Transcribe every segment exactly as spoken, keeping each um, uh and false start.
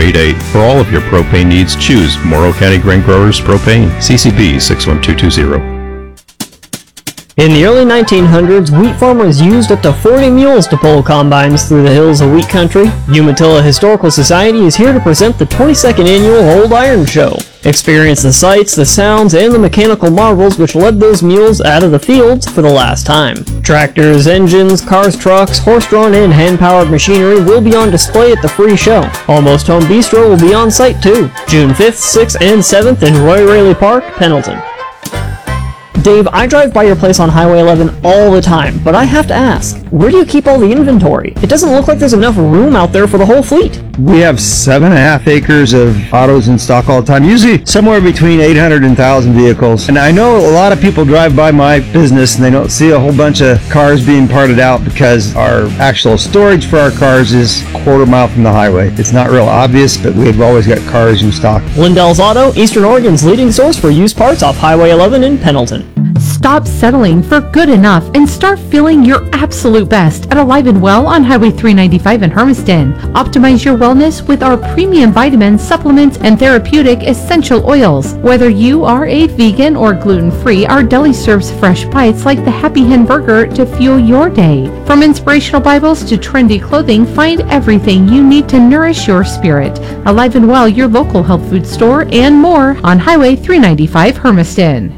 eight eight. For all of your propane needs, choose Morrow County Grain Growers Propane, C C B six one two two zero. In the early nineteen hundreds, wheat farmers used up to forty mules to pull combines through the hills of wheat country. Umatilla Historical Society is here to present the twenty-second annual Old Iron Show. Experience the sights, the sounds, and the mechanical marvels which led those mules out of the fields for the last time. Tractors, engines, cars, trucks, horse-drawn and hand-powered machinery will be on display at the free show. Almost Home Bistro will be on site too. June fifth, sixth, and seventh in Roy Raley Park, Pendleton. Dave, I drive by your place on Highway eleven all the time, but I have to ask, where do you keep all the inventory? It doesn't look like there's enough room out there for the whole fleet. We have seven and a half acres of autos in stock all the time, usually somewhere between eight hundred and one thousand vehicles. And I know a lot of people drive by my business and they don't see a whole bunch of cars being parted out because our actual storage for our cars is a quarter mile from the highway. It's not real obvious, but we've always got cars in stock. Lindell's Auto, Eastern Oregon's leading source for used parts off Highway eleven in Pendleton. Stop settling for good enough and start feeling your absolute best at Alive and Well on Highway three ninety-five in Hermiston. Optimize your wellness with our premium vitamins, supplements, and therapeutic essential oils. Whether you are a vegan or gluten-free, our deli serves fresh bites like the Happy Hen Burger to fuel your day. From inspirational Bibles to trendy clothing, find everything you need to nourish your spirit. Alive and Well, your local health food store, and more on Highway three ninety-five Hermiston.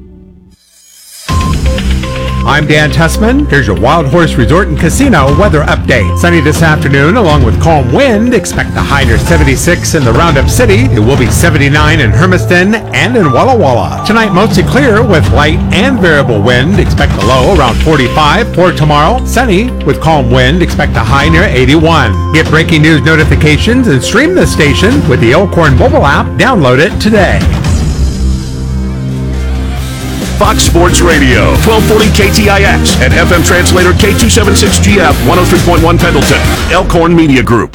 I'm Dan Tessman. Here's your Wild Horse Resort and Casino weather update. Sunny this afternoon along with calm wind. Expect the high near seventy-six in the Roundup City. It will be seventy-nine in Hermiston and in Walla Walla. Tonight mostly clear with light and variable wind. Expect the low around forty-five. For tomorrow, sunny with calm wind. Expect the high near eighty-one. Get breaking news notifications and stream the station with the Elkhorn mobile app. Download it today. Fox Sports Radio, twelve forty K T I X and F M translator K two seventy-six G F, one oh three point one Pendleton, Elkhorn Media Group.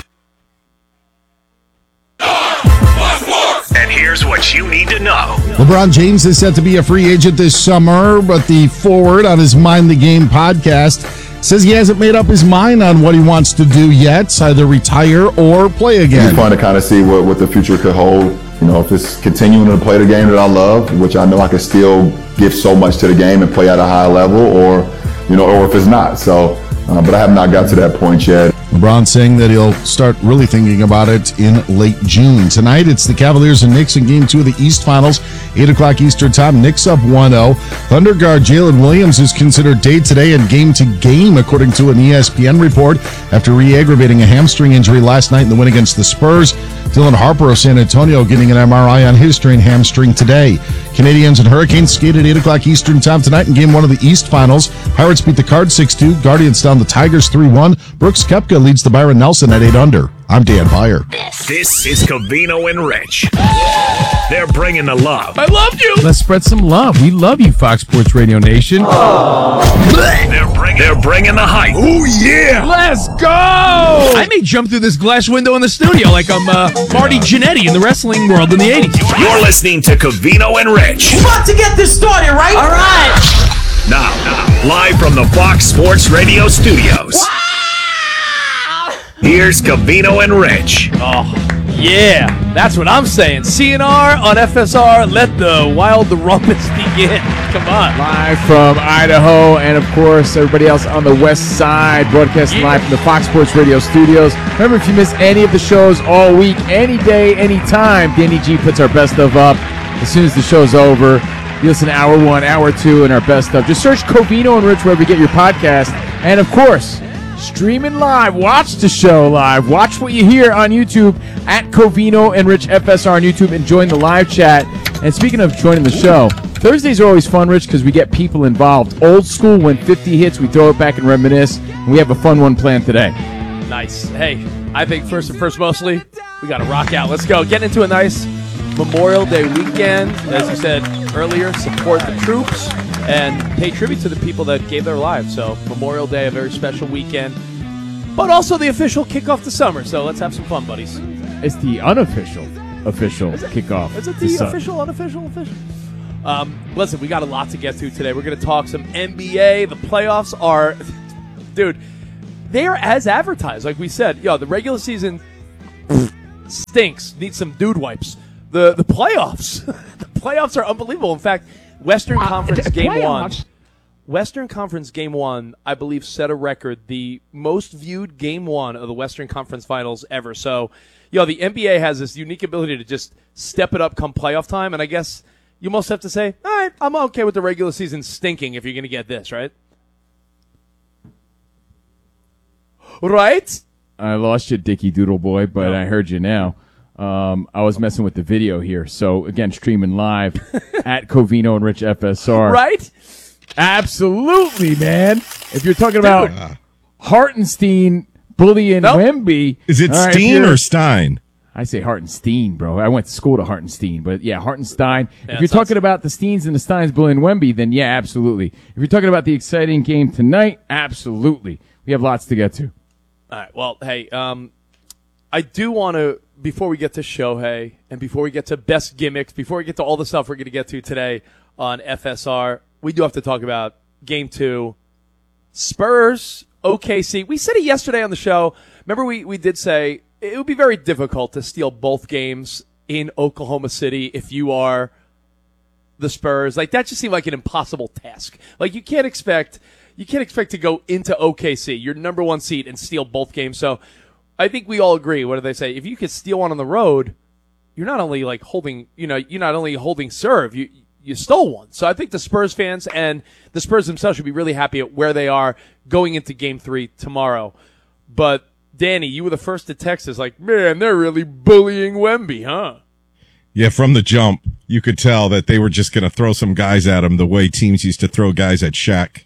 And here's what you need to know. LeBron James is set to be a free agent this summer, but the forward on his Mind the Game podcast says he hasn't made up his mind on what he wants to do yet, either retire or play again. It's fun to kind of see what, what the future could hold. You know, if it's continuing to play the game that I love, which I know I can still give so much to the game and play at a high level, or, you know, or if it's not. So, uh, but I have not got to that point yet. LeBron saying that he'll start really thinking about it in late June. Tonight, it's the Cavaliers and Knicks in Game two of the East Finals, eight o'clock Eastern Time. Knicks up one oh. Thunder guard Jalen Williams is considered day today and game to game, according to an E S P N report, after re-aggravating a hamstring injury last night in the win against the Spurs. Dylan Harper of San Antonio getting an M R I on his strained hamstring today. Canadians and Hurricanes skate at eight o'clock Eastern Time tonight in Game one of the East Finals. Pirates beat the Cards six two. Guardians down the Tigers three one. Brooks Koepka leads the Byron Nelson at eight under. I'm Dan Beyer. This is Covino and Rich. They're bringing the love. I loved you. Let's spread some love. We love you, Fox Sports Radio Nation. They're bringing, they're bringing the hype. Oh, yeah. Let's go. I may jump through this glass window in the studio like I'm uh, Marty Jannetty in the wrestling world in the eighties. You're listening to Covino and Rich. We're about to get this started, right? All right. Now, now, live from the Fox Sports Radio studios. Wow. Here's Covino and Rich. Oh, yeah. That's what I'm saying. C N R on F S R. Let the wild, the rumbles begin. Come on. Live from Idaho, and of course, everybody else on the west side, broadcasting yeah. live from the Fox Sports Radio studios. Remember, if you miss any of the shows all week, any day, any time, Danny G puts our best of up as soon as the show's over. You listen to hour one, hour two, and our best of. Just search Covino and Rich wherever you get your podcast. And of course, streaming live. Watch the show live. Watch what you hear on YouTube at Covino and Rich F S R on YouTube, and join the live chat. And speaking of joining the show, Thursdays are always fun, Rich, because we get people involved. Old school, when fifty hits, we throw it back and reminisce. And we have a fun one planned today. Nice. Hey, I think first and first, mostly, we got to rock out. Let's go. Get into a nice Memorial Day weekend. As you said earlier, support the troops and pay tribute to the people that gave their lives. So Memorial Day, a very special weekend, but also the official kickoff to summer. So let's have some fun, buddies. It's the unofficial official is it, kickoff. Is it the official, unofficial, official? Um, listen, we got a lot to get to today. We're going to talk some N B A. The playoffs are, dude, they are as advertised. Like we said, yo, the regular season, stinks. Needs some dude wipes. The the playoffs, the playoffs are unbelievable. In fact, Western Conference uh, Game playoffs. One, Western Conference Game One, I believe, set a record, the most viewed Game One of the Western Conference Finals ever. So, you know, the N B A has this unique ability to just step it up come playoff time, and I guess you most have to say, all right, I'm okay with the regular season stinking if you're going to get this, right? Right? I lost you, Dickie Doodle Boy, but no. I heard you now. Um, I was messing with the video here. So, again, streaming live at Covino and Rich F S R. Right? Absolutely, man. If you're talking about uh, Hartenstein bullying nope. Wemby. Is it right, Steen or Stein? I say Hartenstein, bro. I went to school to Hartenstein. But, yeah, Hartenstein. Yeah, if you're talking about the Steens and the Steins bullying Wemby, then, yeah, absolutely. If you're talking about the exciting game tonight, absolutely. We have lots to get to. All right. Well, hey, um, I do want to, before we get to Shohei and before we get to best gimmicks, before we get to all the stuff we're going to get to today on F S R, we do have to talk about Game two. Spurs, O K C. We said it yesterday on the show. Remember, we, we did say it would be very difficult to steal both games in Oklahoma City if you are the Spurs. Like, that just seemed like an impossible task. Like, you can't expect you can't expect to go into O K C, your number one seed, and steal both games. So I think we all agree. What do they say? If you could steal one on the road, you're not only like holding, you know, you're not only holding serve, you you stole one. So I think the Spurs fans and the Spurs themselves should be really happy at where they are going into Game Three tomorrow. But Danny, you were the first to text us like, man, they're really bullying Wemby, huh? Yeah, from the jump, you could tell that they were just going to throw some guys at him the way teams used to throw guys at Shaq.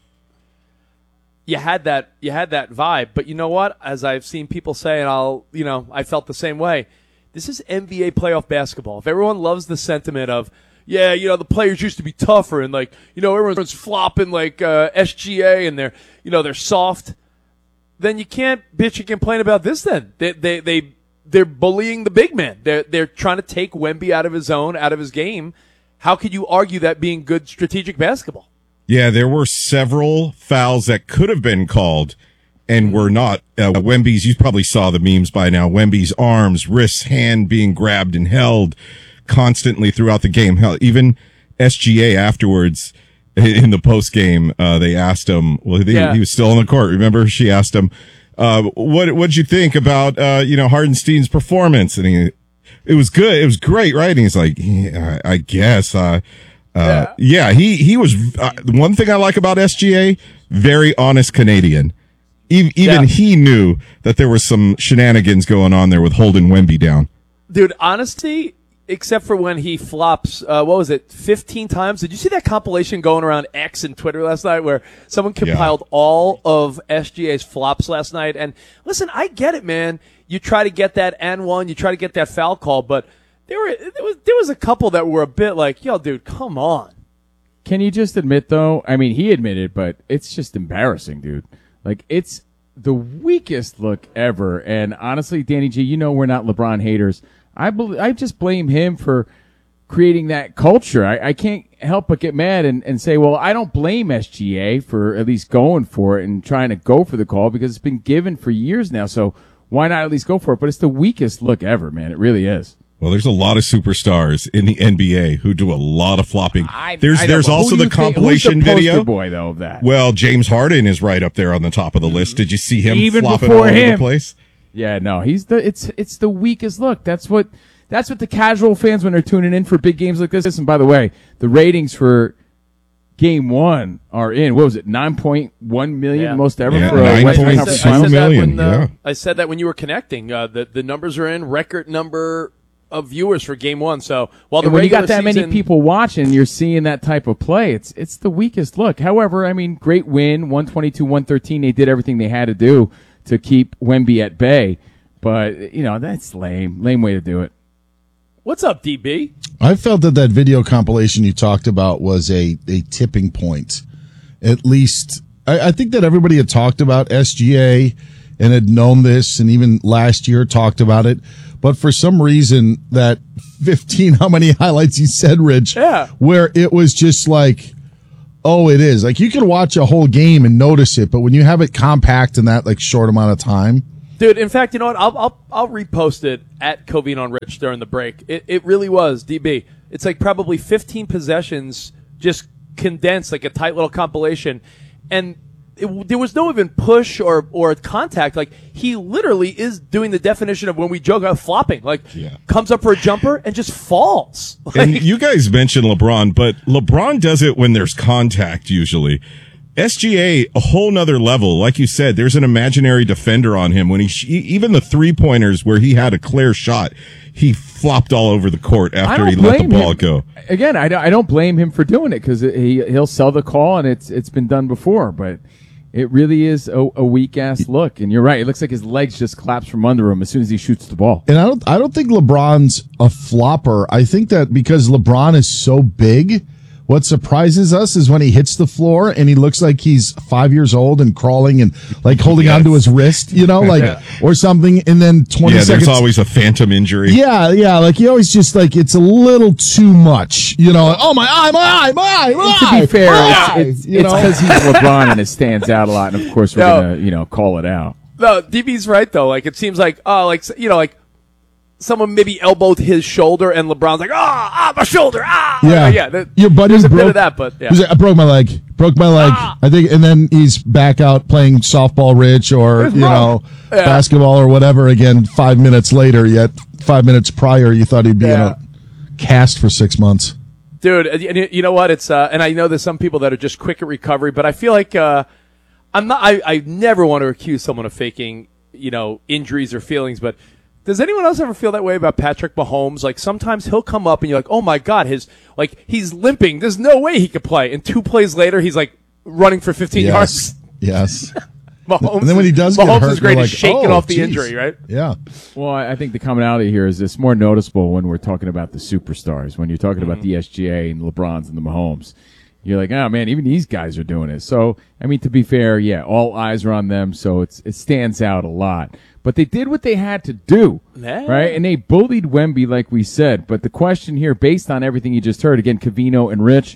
You had that, you had that vibe, but you know what? As I've seen people say, and I'll, you know, I felt the same way. This is N B A playoff basketball. If everyone loves the sentiment of, yeah, you know, the players used to be tougher, and like, you know, everyone's flopping like uh, S G A, and they're, you know, they're soft, then you can't bitch and complain about this. Then they, they, they, they're bullying the big man. They're, they're trying to take Wemby out of his zone, out of his game. How could you argue that being good strategic basketball? Yeah, there were several fouls that could have been called and were not. Uh, Wemby's, you probably saw the memes by now. Wemby's arms, wrists, hand being grabbed and held constantly throughout the game. Hell, even S G A afterwards in the post game, uh, they asked him, well, they, yeah. he was still on the court. Remember, she asked him, uh, what, what'd you think about, uh, you know, Hardenstein's performance? And he, it was good. It was great, right? And he's like, yeah, I guess, uh, Uh, yeah. yeah, he, he was, uh, one thing I like about S G A, very honest Canadian. E- even yeah. he knew that there was some shenanigans going on there with holding Wemby down. Dude, honesty, except for when he flops, uh, what was it, fifteen times? Did you see that compilation going around X and Twitter last night where someone compiled yeah. all of S G A's flops last night? And listen, I get it, man. You try to get that and one, you try to get that foul call, but There were there was there was a couple that were a bit like, yo, dude, come on. Can you just admit though? I mean, he admitted, but it's just embarrassing, dude. Like, it's the weakest look ever. And honestly, Danny G, you know we're not LeBron haters. I believe, I just blame him for creating that culture. I, I can't help but get mad and, and say, well, I don't blame S G A for at least going for it and trying to go for the call because it's been given for years now. So why not at least go for it? But it's the weakest look ever, man. It really is. Well, there's a lot of superstars in the N B A who do a lot of flopping. I, there's I there's also the think, compilation who's the video. Boy, though, of that. Well, James Harden is right up there on the top of the list. Did you see him Even flopping all him. over the place? Yeah, no, he's the it's it's the weakest look. That's what that's what the casual fans when they're tuning in for big games like this. And by the way, the ratings for Game One are in. What was it? Nine point one million, yeah. most ever yeah, for a nine point two million. When, uh, yeah, I said that when you were connecting. Uh, the the numbers are in. Record number of viewers for Game One. So while the and when you got that season, many people watching, you're seeing that type of play. It's it's the weakest look. However, I mean, great win, one twenty-two one thirteen. They did everything they had to do to keep Wemby at bay. But you know that's lame, lame way to do it. What's up, D B? I felt that that video compilation you talked about was a a tipping point. At least I, I think that everybody had talked about S G A and had known this, and even last year talked about it. But for some reason, that fifteen, how many highlights you said, Rich, yeah. where it was just like, oh, it is. Like, you can watch a whole game and notice it, but when you have it compact in that, like, short amount of time, Dude, in fact, you know what? I'll I'll, I'll repost it at Covino and Rich during the break. It it really was, D B. It's like probably fifteen possessions just condensed, like a tight little compilation. And it, there was no even push or, or contact. Like, he literally is doing the definition of when we joke about flopping. Like, Yeah. comes up for a jumper and just falls. Like, And you guys mentioned LeBron, but LeBron does it when there's contact usually. S G A, a whole nother level. Like you said, there's an imaginary defender on him. When he, sh- even the three pointers where he had a clear shot, he flopped all over the court after he let the ball him. go. Again, I don't, I don't blame him for doing it because he he'll sell the call and it's it's been done before, but it really is a, a weak ass look. And you're right; it looks like his legs just collapse from under him as soon as he shoots the ball. And I don't, I don't think LeBron's a flopper. I think that because LeBron is so big, what surprises us is when he hits the floor and he looks like he's five years old and crawling and like holding Yes. onto his wrist, you know, like, Yeah. or something. And then twenty Yeah, seconds. there's always a phantom injury. Yeah, yeah, like he always just like it's a little too much, you know. Like, oh my eye, my eye, my eye, my To eye, be fair, my it's eye, it's you it's know? because he's LeBron and it stands out a lot. And of course, we're No. gonna you know call it out. no, D B's right, though. Like, it seems like, oh, like, you know, like, someone maybe elbowed his shoulder and LeBron's like, ah, ah, my shoulder, ah. Yeah, Like, yeah. That, your buddy there's a broke, bit of that, but yeah. He's like, I broke my leg, broke my leg. Ah. I think, and then he's back out playing softball, Rich, or There's you wrong. know, Yeah. basketball or whatever. Again, five minutes later, yet five minutes prior, you thought he'd be in Yeah. a cast for six months. Dude, and you- you know what? It's uh, and I know there's some people that are just quick at recovery, but I feel like uh, I'm not. I, I never want to accuse someone of faking, you know, injuries or feelings. But does anyone else ever feel that way about Patrick Mahomes? Like sometimes he'll come up and you're like, oh my god, his like he's limping. There's no way he could play. And two plays later, he's like running for fifteen yards. Yes. Mahomes, And then when he does get Mahomes hurt, is great you're at like, shaking oh, off the geez. injury, right? Yeah. Well, I I think the commonality here is it's more noticeable when we're talking about the superstars. When you're talking about the S G A and LeBrons and the Mahomes, you're like, oh man, even these guys are doing it. So, I mean, to be fair, yeah, all eyes are on them, so it's it stands out a lot. But they did what they had to do, Yeah. right? And they bullied Wemby, like we said. But the question here, based on everything you just heard, again, Covino and Rich,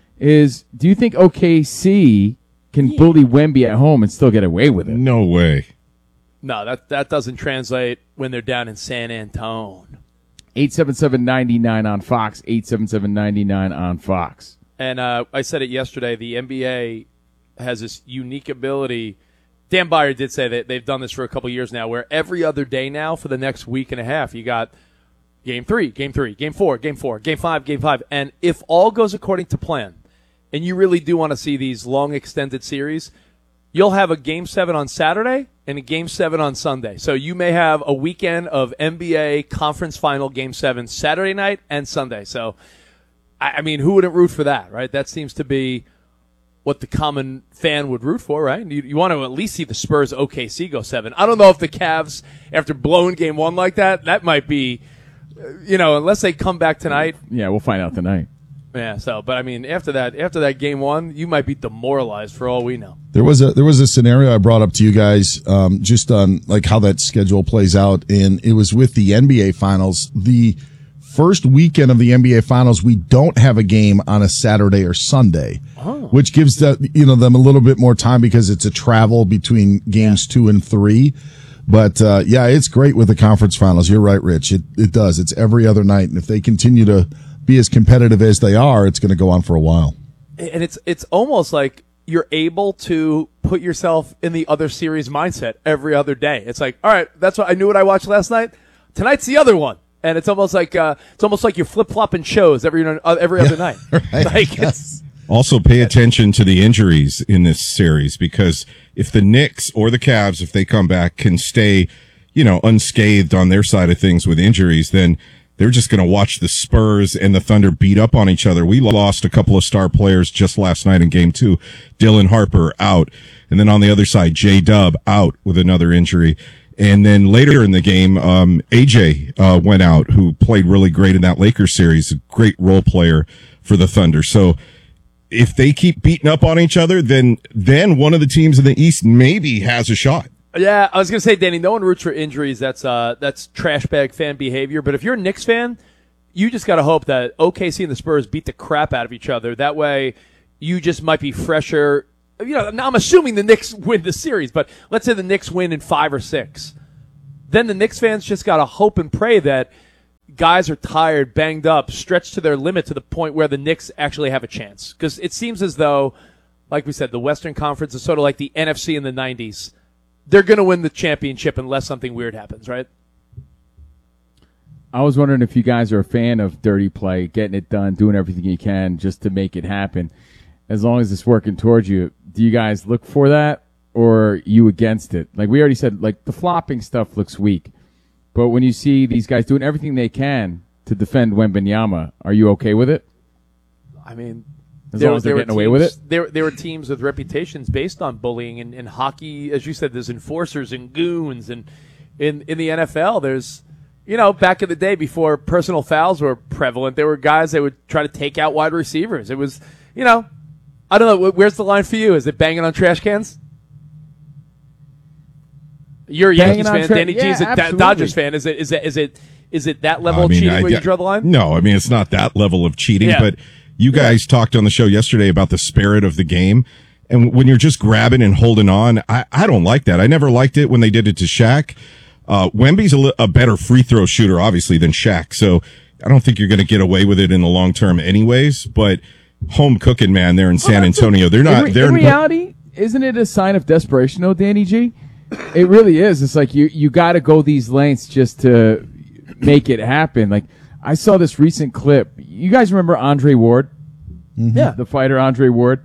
is do you think O K C can bully Wemby at home and still get away with it? No way. No, that that doesn't translate when they're down in San Antone. eight seven seven, nine nine on Fox, eight seven seven, nine nine on Fox. And uh, I said it yesterday. The N B A has this unique ability. Dan Byer did say that they've done this for a couple years now, where every other day now for the next week and a half, you got game three, game three, game four, game four, game five, game five. And if all goes according to plan, and you really do want to see these long extended series, you'll have a game seven on Saturday and a game seven on Sunday. So you may have a weekend of N B A conference final game seven Saturday night and Sunday. So, I I mean, who wouldn't root for that, right? That seems to be what the common fan would root for, right? You, you want to at least see the Spurs O K C go seven. I don't know if the Cavs, after blowing game one like that, that might be, uh, you know, unless they come back tonight. Yeah, we'll find out tonight. Yeah, so, but I mean, after that, after that game one, you might be demoralized for all we know. There was a there was a scenario I brought up to you guys um, just on like how that schedule plays out, and it was with the N B A Finals. The first weekend of the N B A Finals, we don't have a game on a Saturday or Sunday, Oh. which gives the, you know them a little bit more time because it's a travel between games two and three. But uh, yeah, it's great with the conference finals. You're right, Rich. It it does. It's every other night, and if they continue to be as competitive as they are, it's going to go on for a while. And it's it's almost like you're able to put yourself in the other series mindset every other day. It's like, all right, that's what I knew what I watched last night. Tonight's the other one, and it's almost like uh, it's almost like you're flip flopping shows every uh, every other night. Right. Like it's, Also, pay attention to the injuries in this series, because if the Knicks or the Cavs, if they come back, can stay, you know, unscathed on their side of things with injuries, then they're just going to watch the Spurs and the Thunder beat up on each other. We lost a couple of star players just last night in game two. Dylan Harper out. And then on the other side, J-Dub out with another injury. And then later in the game, um, A J, uh, went out, who played really great in that Lakers series, a great role player for the Thunder. So if they keep beating up on each other, then, then one of the teams in the East maybe has a shot. yeah, I was gonna say, Danny, no one roots for injuries. That's uh that's trash bag fan behavior. But if you're a Knicks fan, you just gotta hope that O K C and the Spurs beat the crap out of each other. That way, you just might be fresher. You know, now I'm assuming the Knicks win the series, but let's say the Knicks win in five or six. then the Knicks fans just got to hope and pray that guys are tired, banged up, stretched to their limit to the point where the Knicks actually have a chance. Because it seems as though, like we said, the Western Conference is sort of like the N F C in the nineties. They're going to win the championship unless something weird happens, right? I was wondering if you guys are a fan of dirty play, getting it done, doing everything you can just to make it happen. As long as it's working towards you, do you guys look for that, or are you against it? Like we already said, like the flopping stuff looks weak. But when you see these guys doing everything they can to defend Wembanyama, are you okay with it? I mean, as long as they're getting teams, away with it? There, there were teams with reputations based on bullying. And in hockey, as you said, there's enforcers and goons. And in, in the N F L, there's, you know, back in the day before personal fouls were prevalent, there were guys that would try to take out wide receivers. It was, you know, I don't know. Where's the line for you? Is it banging on trash cans? You're a Banging Yankees on fan. tra- Danny yeah, G's a Da- absolutely. Dodgers fan. Is it, is it, is it, is it that level I of mean, cheating I- where you draw the line? No, I mean, it's not that level of cheating, Yeah. but you guys talked on the show yesterday about the spirit of the game. And when you're just grabbing and holding on, I, I don't like that. I never liked it when they did it to Shaq. Uh, Wemby's a, li- a better free throw shooter, obviously, than Shaq. So I don't think you're going to get away with it in the long term anyways, but home cooking, man, there in San Antonio. They're not, in, re- they're in reality, isn't it a sign of desperation, though, Danny G? It really is. It's like you, you got to go these lengths just to make it happen. Like, I saw this recent clip. You guys remember Andre Ward? Yeah. The fighter Andre Ward?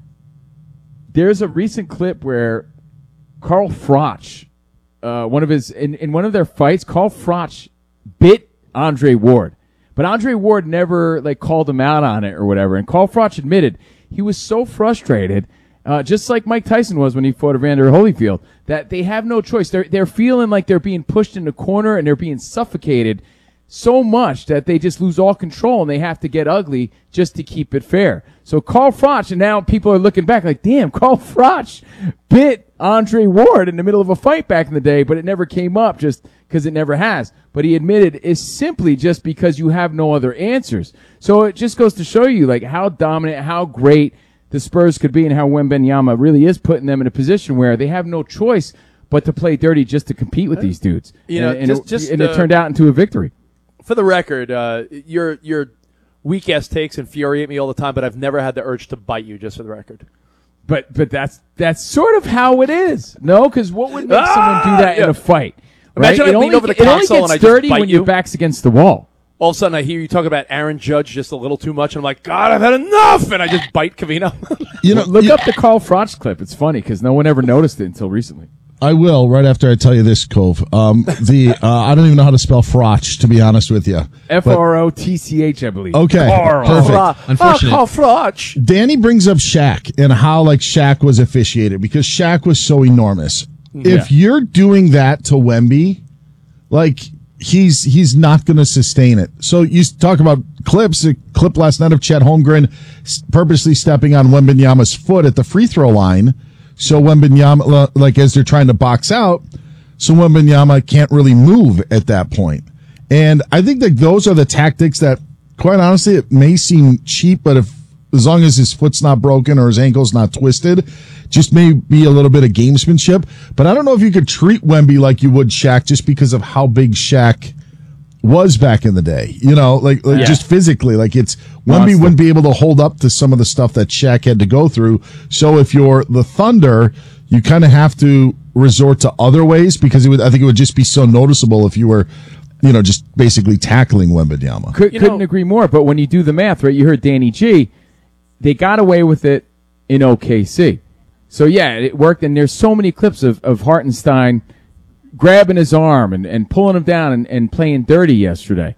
There's a recent clip where Carl Froch, uh, one of his, in, in one of their fights, Carl Froch bit Andre Ward. But Andre Ward never, like, called him out on it or whatever. And Carl Froch admitted he was so frustrated, uh, just like Mike Tyson was when he fought Evander Holyfield, that they have no choice. They're, they're feeling like they're being pushed in the corner and they're being suffocated so much that they just lose all control and they have to get ugly just to keep it fair. So Carl Froch, and now people are looking back like, damn, Carl Froch bit Andre Ward in the middle of a fight back in the day, but it never came up just because it never has. But he admitted it's simply just because you have no other answers. So it just goes to show you like how dominant, how great the Spurs could be and how Wembanyama really is putting them in a position where they have no choice but to play dirty just to compete with these dudes. You know, and, and just- it, just, and it uh, turned out into a victory. For the record, uh, your your weak ass takes infuriate me all the time, but I've never had the urge to bite you. Just for the record, But but that's that's sort of how it is. No, because what would make Ah, someone do that in yeah. a fight? Imagine right? I it lean only, over the it only console gets and I just dirty bite when you. your back's against the wall. all of a sudden I hear you talk about Aaron Judge just a little too much, and I'm like, God, I've had enough, and I just bite Covino. You know, Look you- up the Carl Froch clip. It's funny because no one ever noticed it until recently. I will right after I tell you this, Cove. Um, the uh, I don't even know how to spell Froch, to be honest with you. F R O T C H, I believe. Okay, Carl. perfect. Unfortunate. Oh, Froch. Danny brings up Shaq and how like Shaq was officiated because Shaq was so enormous. If you're doing that to Wemby, like he's he's not going to sustain it. So you talk about clips. A clip last night of Chet Holmgren s- purposely stepping on Wembanyama's foot at the free throw line. So Wembanyama, like as they're trying to box out, so Wembanyama can't really move at that point. And I think that those are the tactics that, quite honestly, it may seem cheap, but if as long as his foot's not broken or his ankle's not twisted, just may be a little bit of gamesmanship. But I don't know if you could treat Wemby like you would Shaq just because of how big Shaq was back in the day. You know, like, like Yeah. just physically, like it's Wemby Monster. wouldn't be able to hold up to some of the stuff that Shaq had to go through. So if you're the Thunder, you kind of have to resort to other ways because it would, I think it would just be so noticeable if you were, you know, just basically tackling Wembanyama. Could, You couldn't know- agree more. But when you do the math, right, you heard Danny G, they got away with it in O K C. So, yeah, it worked. And there's so many clips of, of Hartenstein grabbing his arm and, and pulling him down and, and playing dirty yesterday.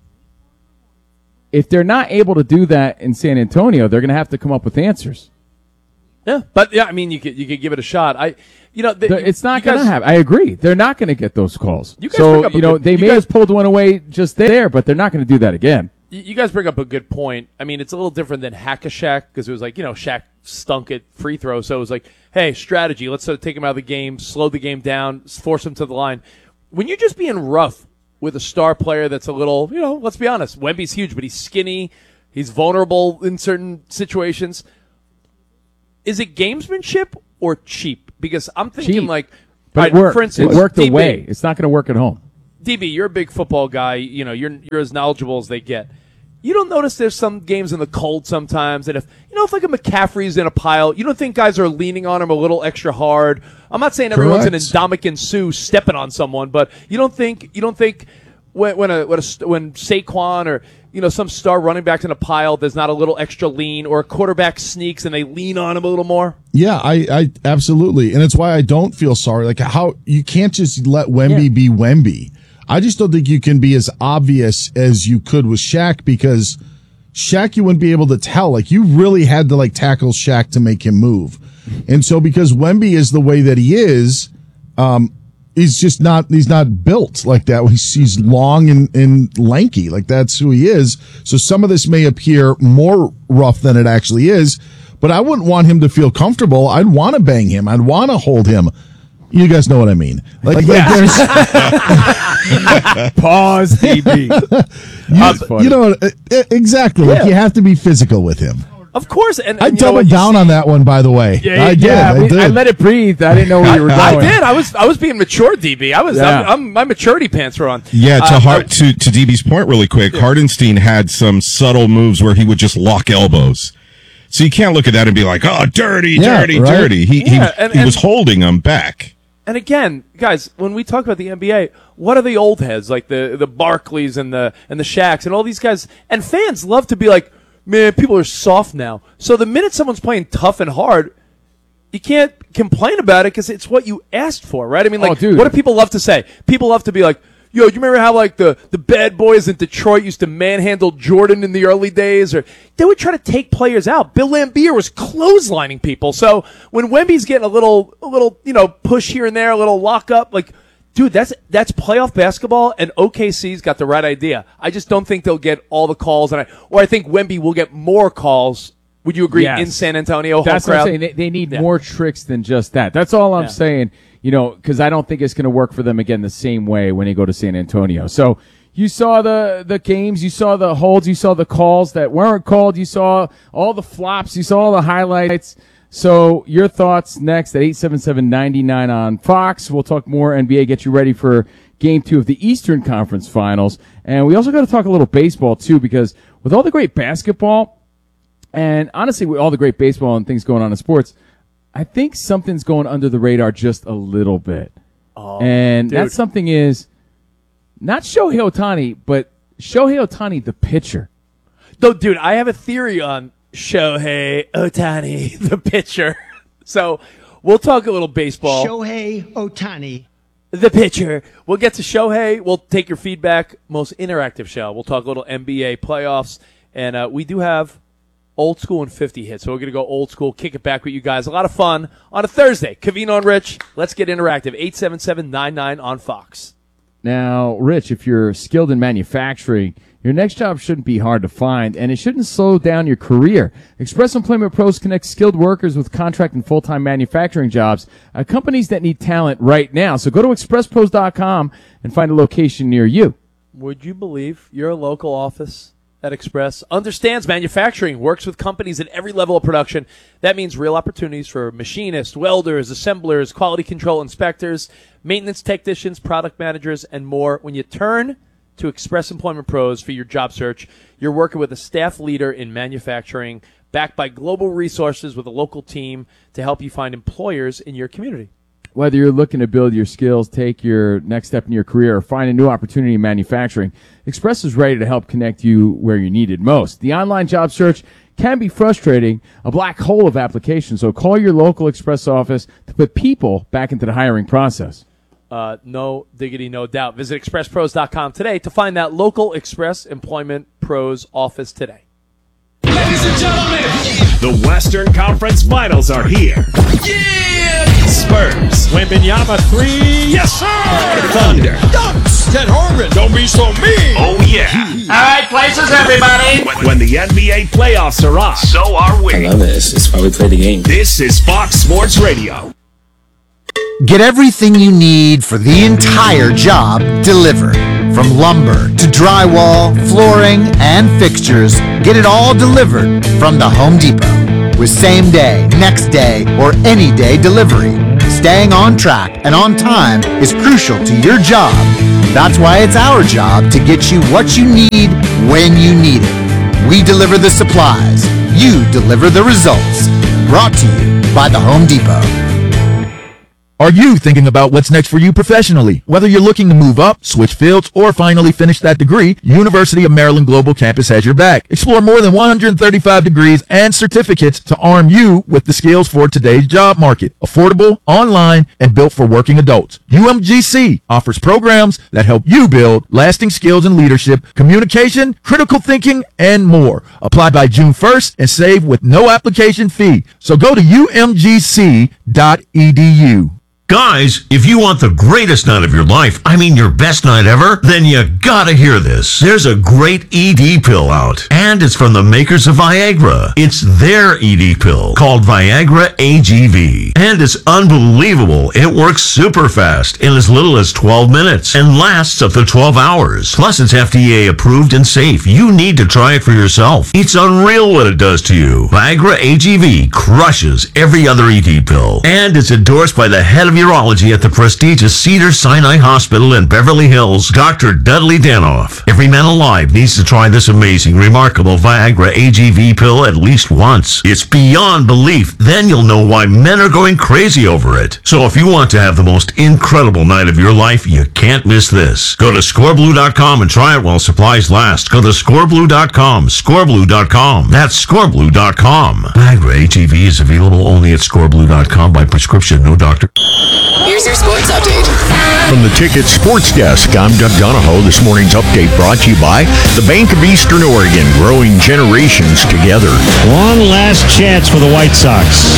If they're not able to do that in San Antonio, they're going to have to come up with answers. Yeah, but yeah, I mean, you could you could give it a shot. I, you know, the, The- it's not you going to guys- happen. I agree. They're not going to get those calls. You guys so, bring up a you know, good- they you may guys- have pulled one away just there, but they're not going to do that again. You you guys bring up a good point. I mean, it's a little different than Hack-a-Shaq because it was like, you know, Shaq stunk at free throw. So it was like, hey, strategy. Let's sort of take him out of the game, slow the game down, force him to the line. When you're just being rough with a star player that's a little, you know, let's be honest, Wemby's huge, but he's skinny. He's vulnerable in certain situations. Is it gamesmanship or cheap? Because I'm thinking Cheap. like, But it Right, worked. for instance, it worked D B. away. It's not going to work at home. D B, you're a big football guy. You know, you're you're as knowledgeable as they get. You don't notice there's some games in the cold sometimes, and if you know if like a McCaffrey's in a pile, you don't think guys are leaning on him a little extra hard. I'm not saying everyone's an Correct. Ndamukong Suh stepping on someone, but you don't think you don't think when when a when, a, when Saquon or you know some star running back's in a pile, there's not a little extra lean, or a quarterback sneaks and they lean on him a little more. Yeah, I, I absolutely, and it's why I don't feel sorry. Like how you can't just let Wemby Yeah. be Wemby. I just don't think you can be as obvious as you could with Shaq, because Shaq you wouldn't be able to tell. Like you really had to like tackle Shaq to make him move, and so because Wemby is the way that he is, um, he's just not he's not built like that. He's, he's long and, and lanky, like that's who he is. So some of this may appear more rough than it actually is. But I wouldn't want him to feel comfortable. I'd want to bang him. I'd want to hold him. You guys know what I mean. Like, like there's Pause, D B. you, you know, uh, exactly. Yeah. Like you have to be physical with him. Of course, and, I and you know doubled what, you down see- on that one, by the way. Yeah, I did. yeah, I we- did. I let it breathe. I didn't know where you were going. I did. I was I was being mature, D B. I was. Yeah. I'm, I'm, my maturity pants were on. Yeah, to Uh, Hart, to to D B's point, really quick. Hardenstein had some subtle moves where he would just lock elbows. So you can't look at that and be like, "Oh, dirty, Yeah, dirty, right. dirty." He Yeah, he, and- he and- was holding them back. And again, guys, when we talk about the N B A, what are the old heads like the the Barkleys and the and the Shaqs and all these guys? And fans love to be like, man, people are soft now. So the minute someone's playing tough and hard, you can't complain about it because it's what you asked for, right? I mean, like, Oh, dude. what do people love to say? People love to be like, yo, do you remember how like the, the bad boys in Detroit used to manhandle Jordan in the early days? Or they would try to take players out. Bill Laimbeer was clotheslining people. So when Wemby's getting a little, a little, you know, push here and there, a little lock up, like, dude, that's that's playoff basketball, and O K C's got the right idea. I just don't think they'll get all the calls, and I, or I think Wemby will get more calls. Would you agree? Yes. In San Antonio, That's home what I'm crowd? saying. They, they need Yeah. more tricks than just that. That's all I'm Yeah. saying. You know, because I don't think it's going to work for them again the same way when they go to San Antonio. So you saw the the games, you saw the holds, you saw the calls that weren't called, you saw all the flops, you saw all the highlights. So your thoughts next at eight seven seven, nine nine on Fox. We'll talk more N B A, get you ready for game two of the Eastern Conference Finals. And we also got to talk a little baseball too, because with all the great basketball and honestly with all the great baseball and things going on in sports, I think something's going under the radar just a little bit. Oh, and dude. that something is not Shohei Ohtani, but Shohei Ohtani, the pitcher. Though, dude, I have a theory on Shohei Ohtani, the pitcher. So we'll talk a little baseball. Shohei Ohtani. The pitcher. We'll get to Shohei. We'll take your feedback. Most interactive show. We'll talk a little N B A playoffs. And uh, we do have old school and fifty hits. So we're going to go old school, kick it back with you guys. A lot of fun on a Thursday. Kavino and Rich, let's get interactive. eight seven seven, nine nine on Fox. Now, Rich, if you're skilled in manufacturing, your next job shouldn't be hard to find, and it shouldn't slow down your career. Express Employment Pros connects skilled workers with contract and full-time manufacturing jobs at companies that need talent right now. So go to express pros dot com and find a location near you. Would you believe your local office at Express understands manufacturing, works with companies at every level of production? That means real opportunities for machinists, welders, assemblers, quality control inspectors, maintenance technicians, product managers, and more. When you turn to Express Employment Pros for your job search, you're working with a staff leader in manufacturing, backed by global resources with a local team to help you find employers in your community. Whether you're looking to build your skills, take your next step in your career, or find a new opportunity in manufacturing, Express is ready to help connect you where you need it most. The online job search can be frustrating, a black hole of applications, so call your local Express office to put people back into the hiring process. Uh, no diggity, no doubt. Visit express pros dot com today to find that local Express Employment Pros office today. Ladies and gentlemen, the Western Conference Finals are here. Yeah! Spurs. Wembanyama three. Yes, sir! Thunder. Dunks. Ted Harmon. Don't be so mean. Oh, yeah. All right, places, everybody. When, when the N B A playoffs are on, so are we. I love it. It's, it's why we play the game. This is Fox Sports Radio. Get everything you need for the entire job delivered. From lumber to drywall, flooring, and fixtures, get it all delivered from the Home Depot. With same day, next day, or any day delivery. staying on track and on time is crucial to your job. That's why it's our job to get you what you need when you need it. We deliver the supplies. You deliver the results. Brought to you by the Home Depot. Are you thinking about what's next for you professionally? Whether you're looking to move up, switch fields, or finally finish that degree, University of Maryland Global Campus has your back. Explore more than one hundred thirty-five degrees and certificates to arm you with the skills for today's job market. Affordable, online, and built for working adults. U M G C offers programs that help you build lasting skills in leadership, communication, critical thinking, and more. Apply by June first and save with no application fee. So go to U M G C dot E D U. Guys, if you want the greatest night of your life, I mean your best night ever, then you gotta hear this. There's a great E D pill out, and it's from the makers of Viagra. It's their E D pill, called Viagra A G V. And it's unbelievable. It works super fast in as little as twelve minutes and lasts up to twelve hours. Plus, it's F D A approved and safe. You need to try it for yourself. It's unreal what it does to you. Viagra A G V crushes every other E D pill, and it's endorsed by the head of urology at the prestigious Cedars-Sinai Hospital in Beverly Hills, Doctor Dudley Danoff. Every man alive needs to try this amazing, remarkable Viagra A G V pill at least once. It's beyond belief. Then you'll know why men are going crazy over it. So if you want to have the most incredible night of your life, you can't miss this. Go to score blue dot com and try it while supplies last. Go to score blue dot com, score blue dot com. That's score blue dot com. Viagra A G V is available only at score blue dot com by prescription, no doctor. Here's your sports update. From the Ticket Sports Desk, I'm Doug Donahoe. This morning's update brought to you by the Bank of Eastern Oregon, growing generations together. One last chance for the White Sox.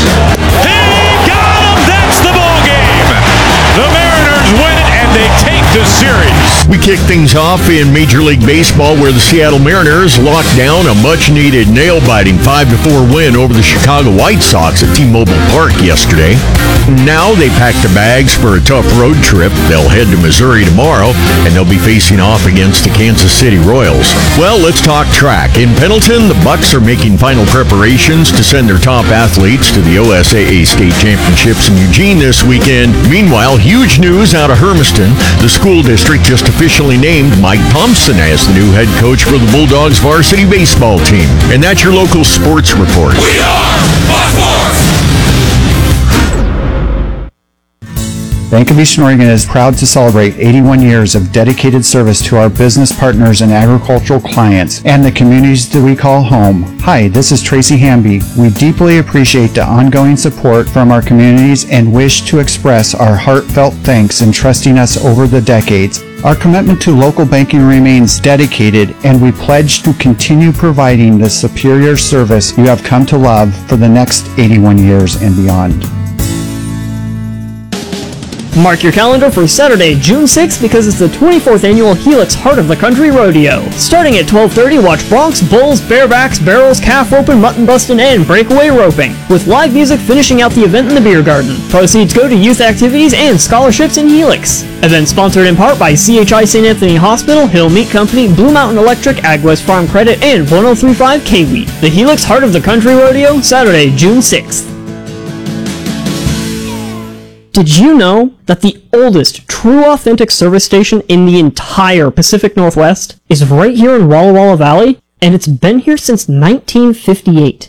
Hey, got him! That's the ball game! The Mariners win it, and they take the series. We kick things off in Major League Baseball, where the Seattle Mariners locked down a much-needed nail-biting five to four win over the Chicago White Sox at T-Mobile Park yesterday. Now they pack the bags for a tough road trip. They'll head to Missouri tomorrow, and they'll be facing off against the Kansas City Royals. Well, let's talk track. In Pendleton, the Bucks are making final preparations to send their top athletes to the O S A A State Championships in Eugene this weekend. Meanwhile, huge news out of Hermiston. The school district just officially named Mike Thompson as the new head coach for the Bulldogs varsity baseball team. And that's your local sports report. We are Fox Sports! Bank of Eastern Oregon is proud to celebrate eighty-one years of dedicated service to our business partners and agricultural clients and the communities that we call home. Hi, this is Tracy Hamby. We deeply appreciate the ongoing support from our communities and wish to express our heartfelt thanks in trusting us over the decades. Our commitment to local banking remains dedicated, and we pledge to continue providing the superior service you have come to love for the next eighty-one years and beyond. Mark your calendar for Saturday, June sixth, because it's the twenty-fourth annual Helix Heart of the Country Rodeo. Starting at twelve thirty, watch broncs, bulls, barebacks, barrels, calf roping, mutton busting, and breakaway roping, with live music finishing out the event in the beer garden. Proceeds go to youth activities and scholarships in Helix. Event sponsored in part by C H I Saint Anthony Hospital, Hill Meat Company, Blue Mountain Electric, AgWest Farm Credit, and one oh three point five K-Wheat. The Helix Heart of the Country Rodeo, Saturday, June sixth. Did you know that the oldest true authentic service station in the entire Pacific Northwest is right here in Walla Walla Valley, and it's been here since nineteen fifty-eight?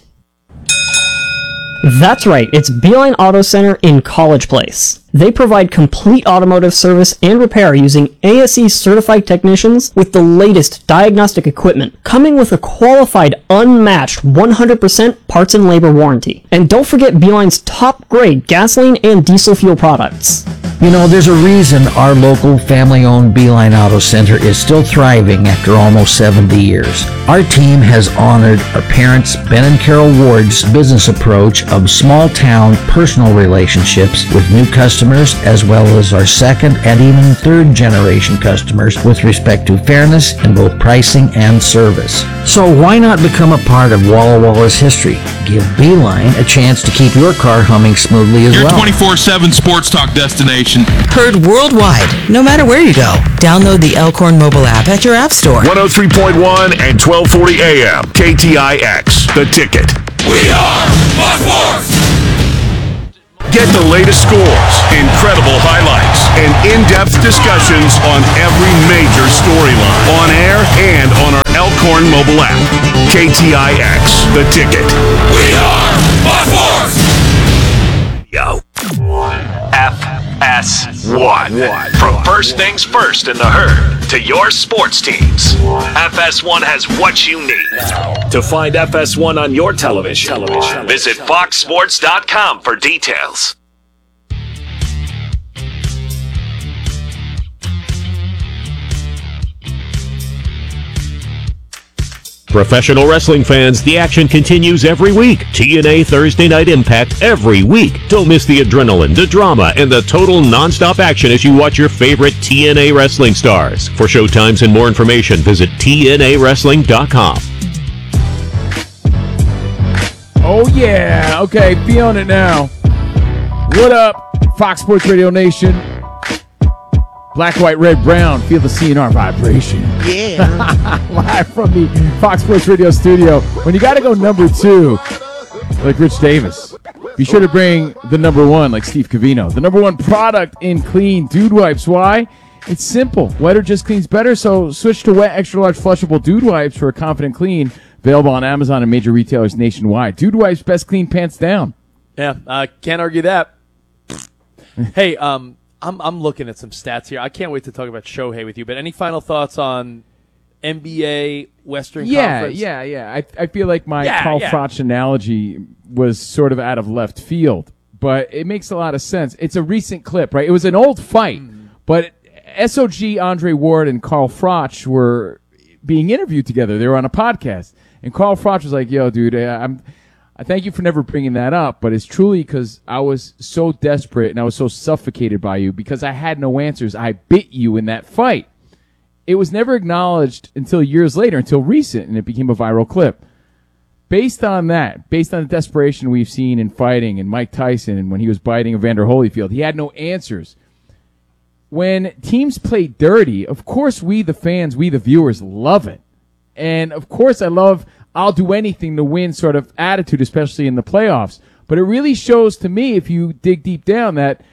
That's right, it's Beeline Auto Center in College Place. They provide complete automotive service and repair using A S E certified technicians with the latest diagnostic equipment, coming with a qualified, unmatched one hundred percent parts and labor warranty. And don't forget Beeline's top grade gasoline and diesel fuel products. You know, there's a reason our local family-owned Beeline Auto Center is still thriving after almost seventy years. Our team has honored our parents, Ben and Carol Ward's business approach of small-town personal relationships with new customers, as well as our second and even third generation customers with respect to fairness in both pricing and service. So why not become a part of Walla Walla's history? Give Beeline a chance to keep your car humming smoothly as Your well. Your twenty-four seven sports talk destination. Heard worldwide, no matter where you go. Download the Elkhorn mobile app at your app store. one oh three point one and twelve forty A M. K T I X, The Ticket. We are Fox Sports! Get the latest scores, incredible highlights, and in-depth discussions on every major storyline on air and on our Elkhorn mobile app. K T I X, The Ticket. We are Fox Sports! Yo. F S one. From first things first in the herd to your sports teams, F S one has what you need. To find F S one on your television, television. visit fox sports dot com for details. Professional wrestling fans, the action continues every week. T N A Thursday Night Impact every week. Don't miss the adrenaline, the drama, and the total nonstop action as you watch your favorite T N A wrestling stars. For showtimes and more information, visit T N A wrestling dot com. Oh, yeah. Okay, feeling it now. What up, Fox Sports Radio Nation? Black, white, red, brown. Feel the C N R vibration. Yeah. Live from the Fox Sports Radio studio. When you got to go number two, like Rich Davis, be sure to bring the number one, like Steve Covino. The number one product in clean dude wipes. Why? It's simple. Wetter just cleans better, so switch to wet, extra-large, flushable dude wipes for a confident clean. Available on Amazon and major retailers nationwide. Dude wipes, best clean pants down. Yeah, uh, can't argue that. Hey, um... I'm I'm looking at some stats here. I can't wait to talk about Shohei with you. But any final thoughts on N B A Western yeah, Conference? Yeah, yeah, yeah. I I feel like my yeah, Carl yeah. Froch analogy was sort of out of left field, but it makes a lot of sense. It's a recent clip, right? It was an old fight, mm. but S O G, Andre Ward, and Carl Froch were being interviewed together. They were on a podcast, and Carl Froch was like, "Yo, dude, I'm." I thank you for never bringing that up, but it's truly because I was so desperate and I was so suffocated by you because I had no answers. I bit you in that fight. It was never acknowledged until years later, until recent, and it became a viral clip. Based on that, based on the desperation we've seen in fighting and Mike Tyson and when he was biting Evander Holyfield, he had no answers. When teams play dirty, of course we, the fans, we, the viewers, love it. And, of course, I love I'll do anything to win sort of attitude, especially in the playoffs. But it really shows to me, if you dig deep down, that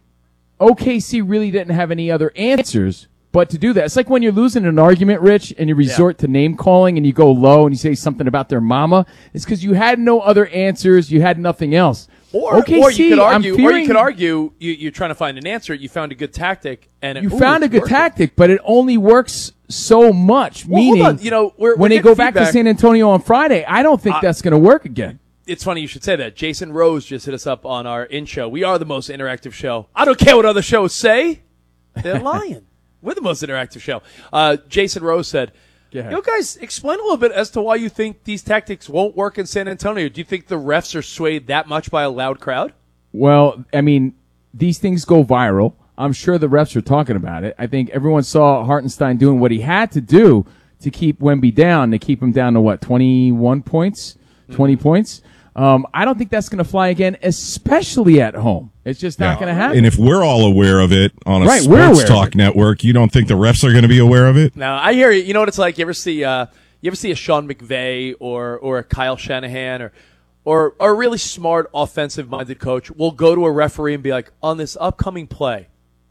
O K C really didn't have any other answers but to do that. It's like when you're losing an argument, Rich, and you resort yeah. to name-calling and you go low and you say something about their mama. It's because you had no other answers. You had nothing else. Or, O K C, or you could argue, I'm fearing, or you could argue you, you're trying to find an answer. You found a good tactic, and it, you ooh, found a good working. tactic, but it only works so much. Well, meaning, hold on. You know, we're, when we're they go feedback. back to San Antonio on Friday, I don't think uh, that's going to work again. It's funny you should say that. Jason Rose just hit us up on our in show. We are the most interactive show. I don't care what other shows say. They're lying. We're the most interactive show. Uh, Jason Rose said, Yeah. You guys, explain a little bit as to why you think these tactics won't work in San Antonio. Do you think the refs are swayed that much by a loud crowd? Well, I mean, these things go viral. I'm sure the refs are talking about it. I think everyone saw Hartenstein doing what he had to do to keep Wemby down, to keep him down to, what, twenty-one points, twenty mm-hmm. points? Um, I don't think that's going to fly again, especially at home. It's just not yeah. going to happen. And if we're all aware of it on a right, sports talk network, you don't think the refs are going to be aware of it? No, I hear you. You know what it's like? You ever see, uh, you ever see a Sean McVay or or a Kyle Shanahan or or, or a really smart offensive-minded coach will go to a referee and be like, on this upcoming play,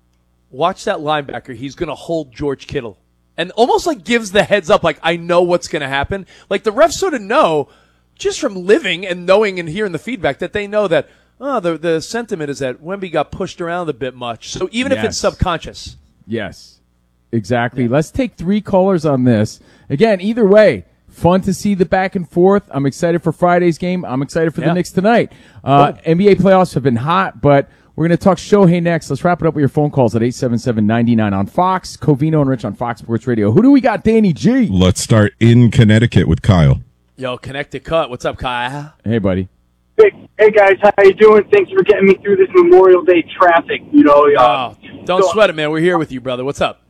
watch that linebacker. He's going to hold George Kittle. And almost like gives the heads up, like, I know what's going to happen. Like, the refs sort of know, just from living and knowing and hearing the feedback, that they know that, oh, the, the sentiment is that Wemby got pushed around a bit much. So even yes. if it's subconscious. Yes, exactly. Yeah. Let's take three callers on this. Again, either way, fun to see the back and forth. I'm excited for Friday's game. I'm excited for yeah. the Knicks tonight. Uh, N B A playoffs have been hot, but we're going to talk Shohei next. Let's wrap it up with your phone calls at eight seven seven, nine nine on Fox. Covino and Rich on Fox Sports Radio. Who do we got, Danny G? Let's start in Connecticut with Kyle. Yo, Connecticut Cut. What's up, Kyle? Hey, buddy. Hey, hey guys, how you doing? Thanks for getting me through this Memorial Day traffic. You know, uh, oh, don't so, sweat it, man. We're here with you, brother. What's up?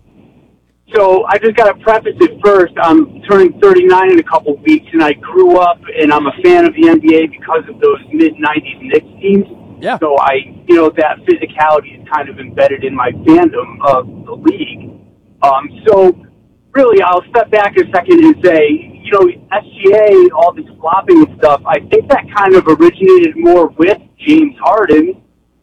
So I just got to preface it first. I'm turning thirty-nine in a couple of weeks, and I grew up, and I'm a fan of the N B A because of those mid nineties Knicks teams. Yeah. So I, you know, that physicality is kind of embedded in my fandom of the league. Um, so really, I'll step back a second and say, you know, S G A, all this flopping and stuff, I think that kind of originated more with James Harden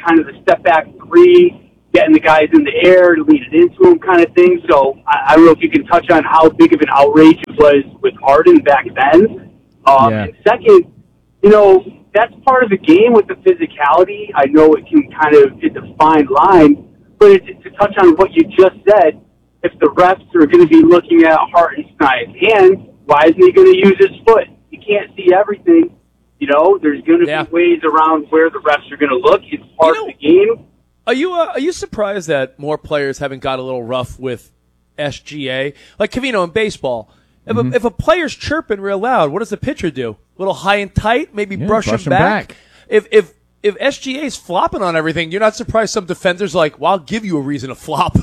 kind of the step back three, getting the guys in the air to lead it into them kind of thing. So I, I don't know if you can touch on how big of an outrage it was with Harden back then. Um, Yeah. And second, you know, that's part of the game with the physicality. I know it can kind of, it's a fine line, but it's, to touch on what you just said, if the refs are going to be looking at Hartenstein's hand, why isn't he going to use his foot? You can't see everything. You know, there's going to Yeah. be ways around where the refs are going to look. It's part You know, of the game. Are you uh, are you surprised that more players haven't got a little rough with S G A? Like Covino in baseball, if Mm-hmm. a, if a player's chirping real loud, what does the pitcher do? A little high and tight, maybe Yeah, brush, brush him him back. back. If if if S G A's flopping on everything, you're not surprised some defenders like, well, I'll give you a reason to flop.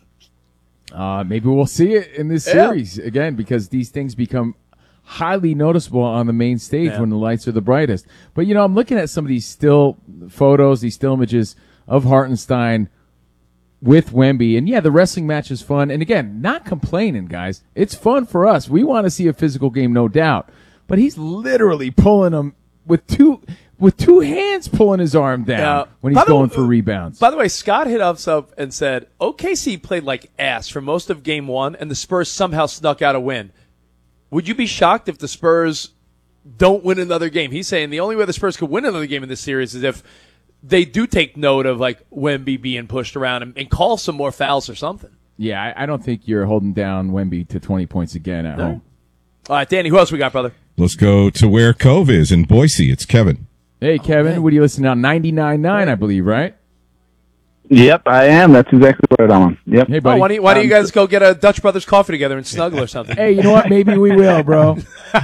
Uh, maybe we'll see it in this Yeah. series again because these things become highly noticeable on the main stage Yeah. when the lights are the brightest. But, you know, I'm looking at some of these still photos, these still images of Hartenstein with Wemby. And, yeah, the wrestling match is fun. And, again, not complaining, guys. It's fun for us. We want to see a physical game, no doubt. But he's literally pulling him with two with two hands pulling his arm down Yeah. when By he's the going way- for rebounds. By the way, Scott hit us up and said, O K C played like ass for most of game one, and the Spurs somehow snuck out a win. Would you be shocked if the Spurs don't win another game? He's saying the only way the Spurs could win another game in this series is if they do take note of like Wemby being pushed around and, and call some more fouls or something. Yeah, I, I don't think you're holding down Wemby to twenty points again at No. home. All right, Danny, who else we got, brother? Let's go to where Cove is in Boise. It's Kevin. Hey, Kevin, man. what are you listening on? ninety-nine point nine, I believe, right? Yep, I am. That's exactly what I'm on. Yep. Hey, Oh, buddy. why don't you, why don't you Um, guys go get a Dutch Brothers coffee together and snuggle or something? Hey, you know what? Maybe we will, bro.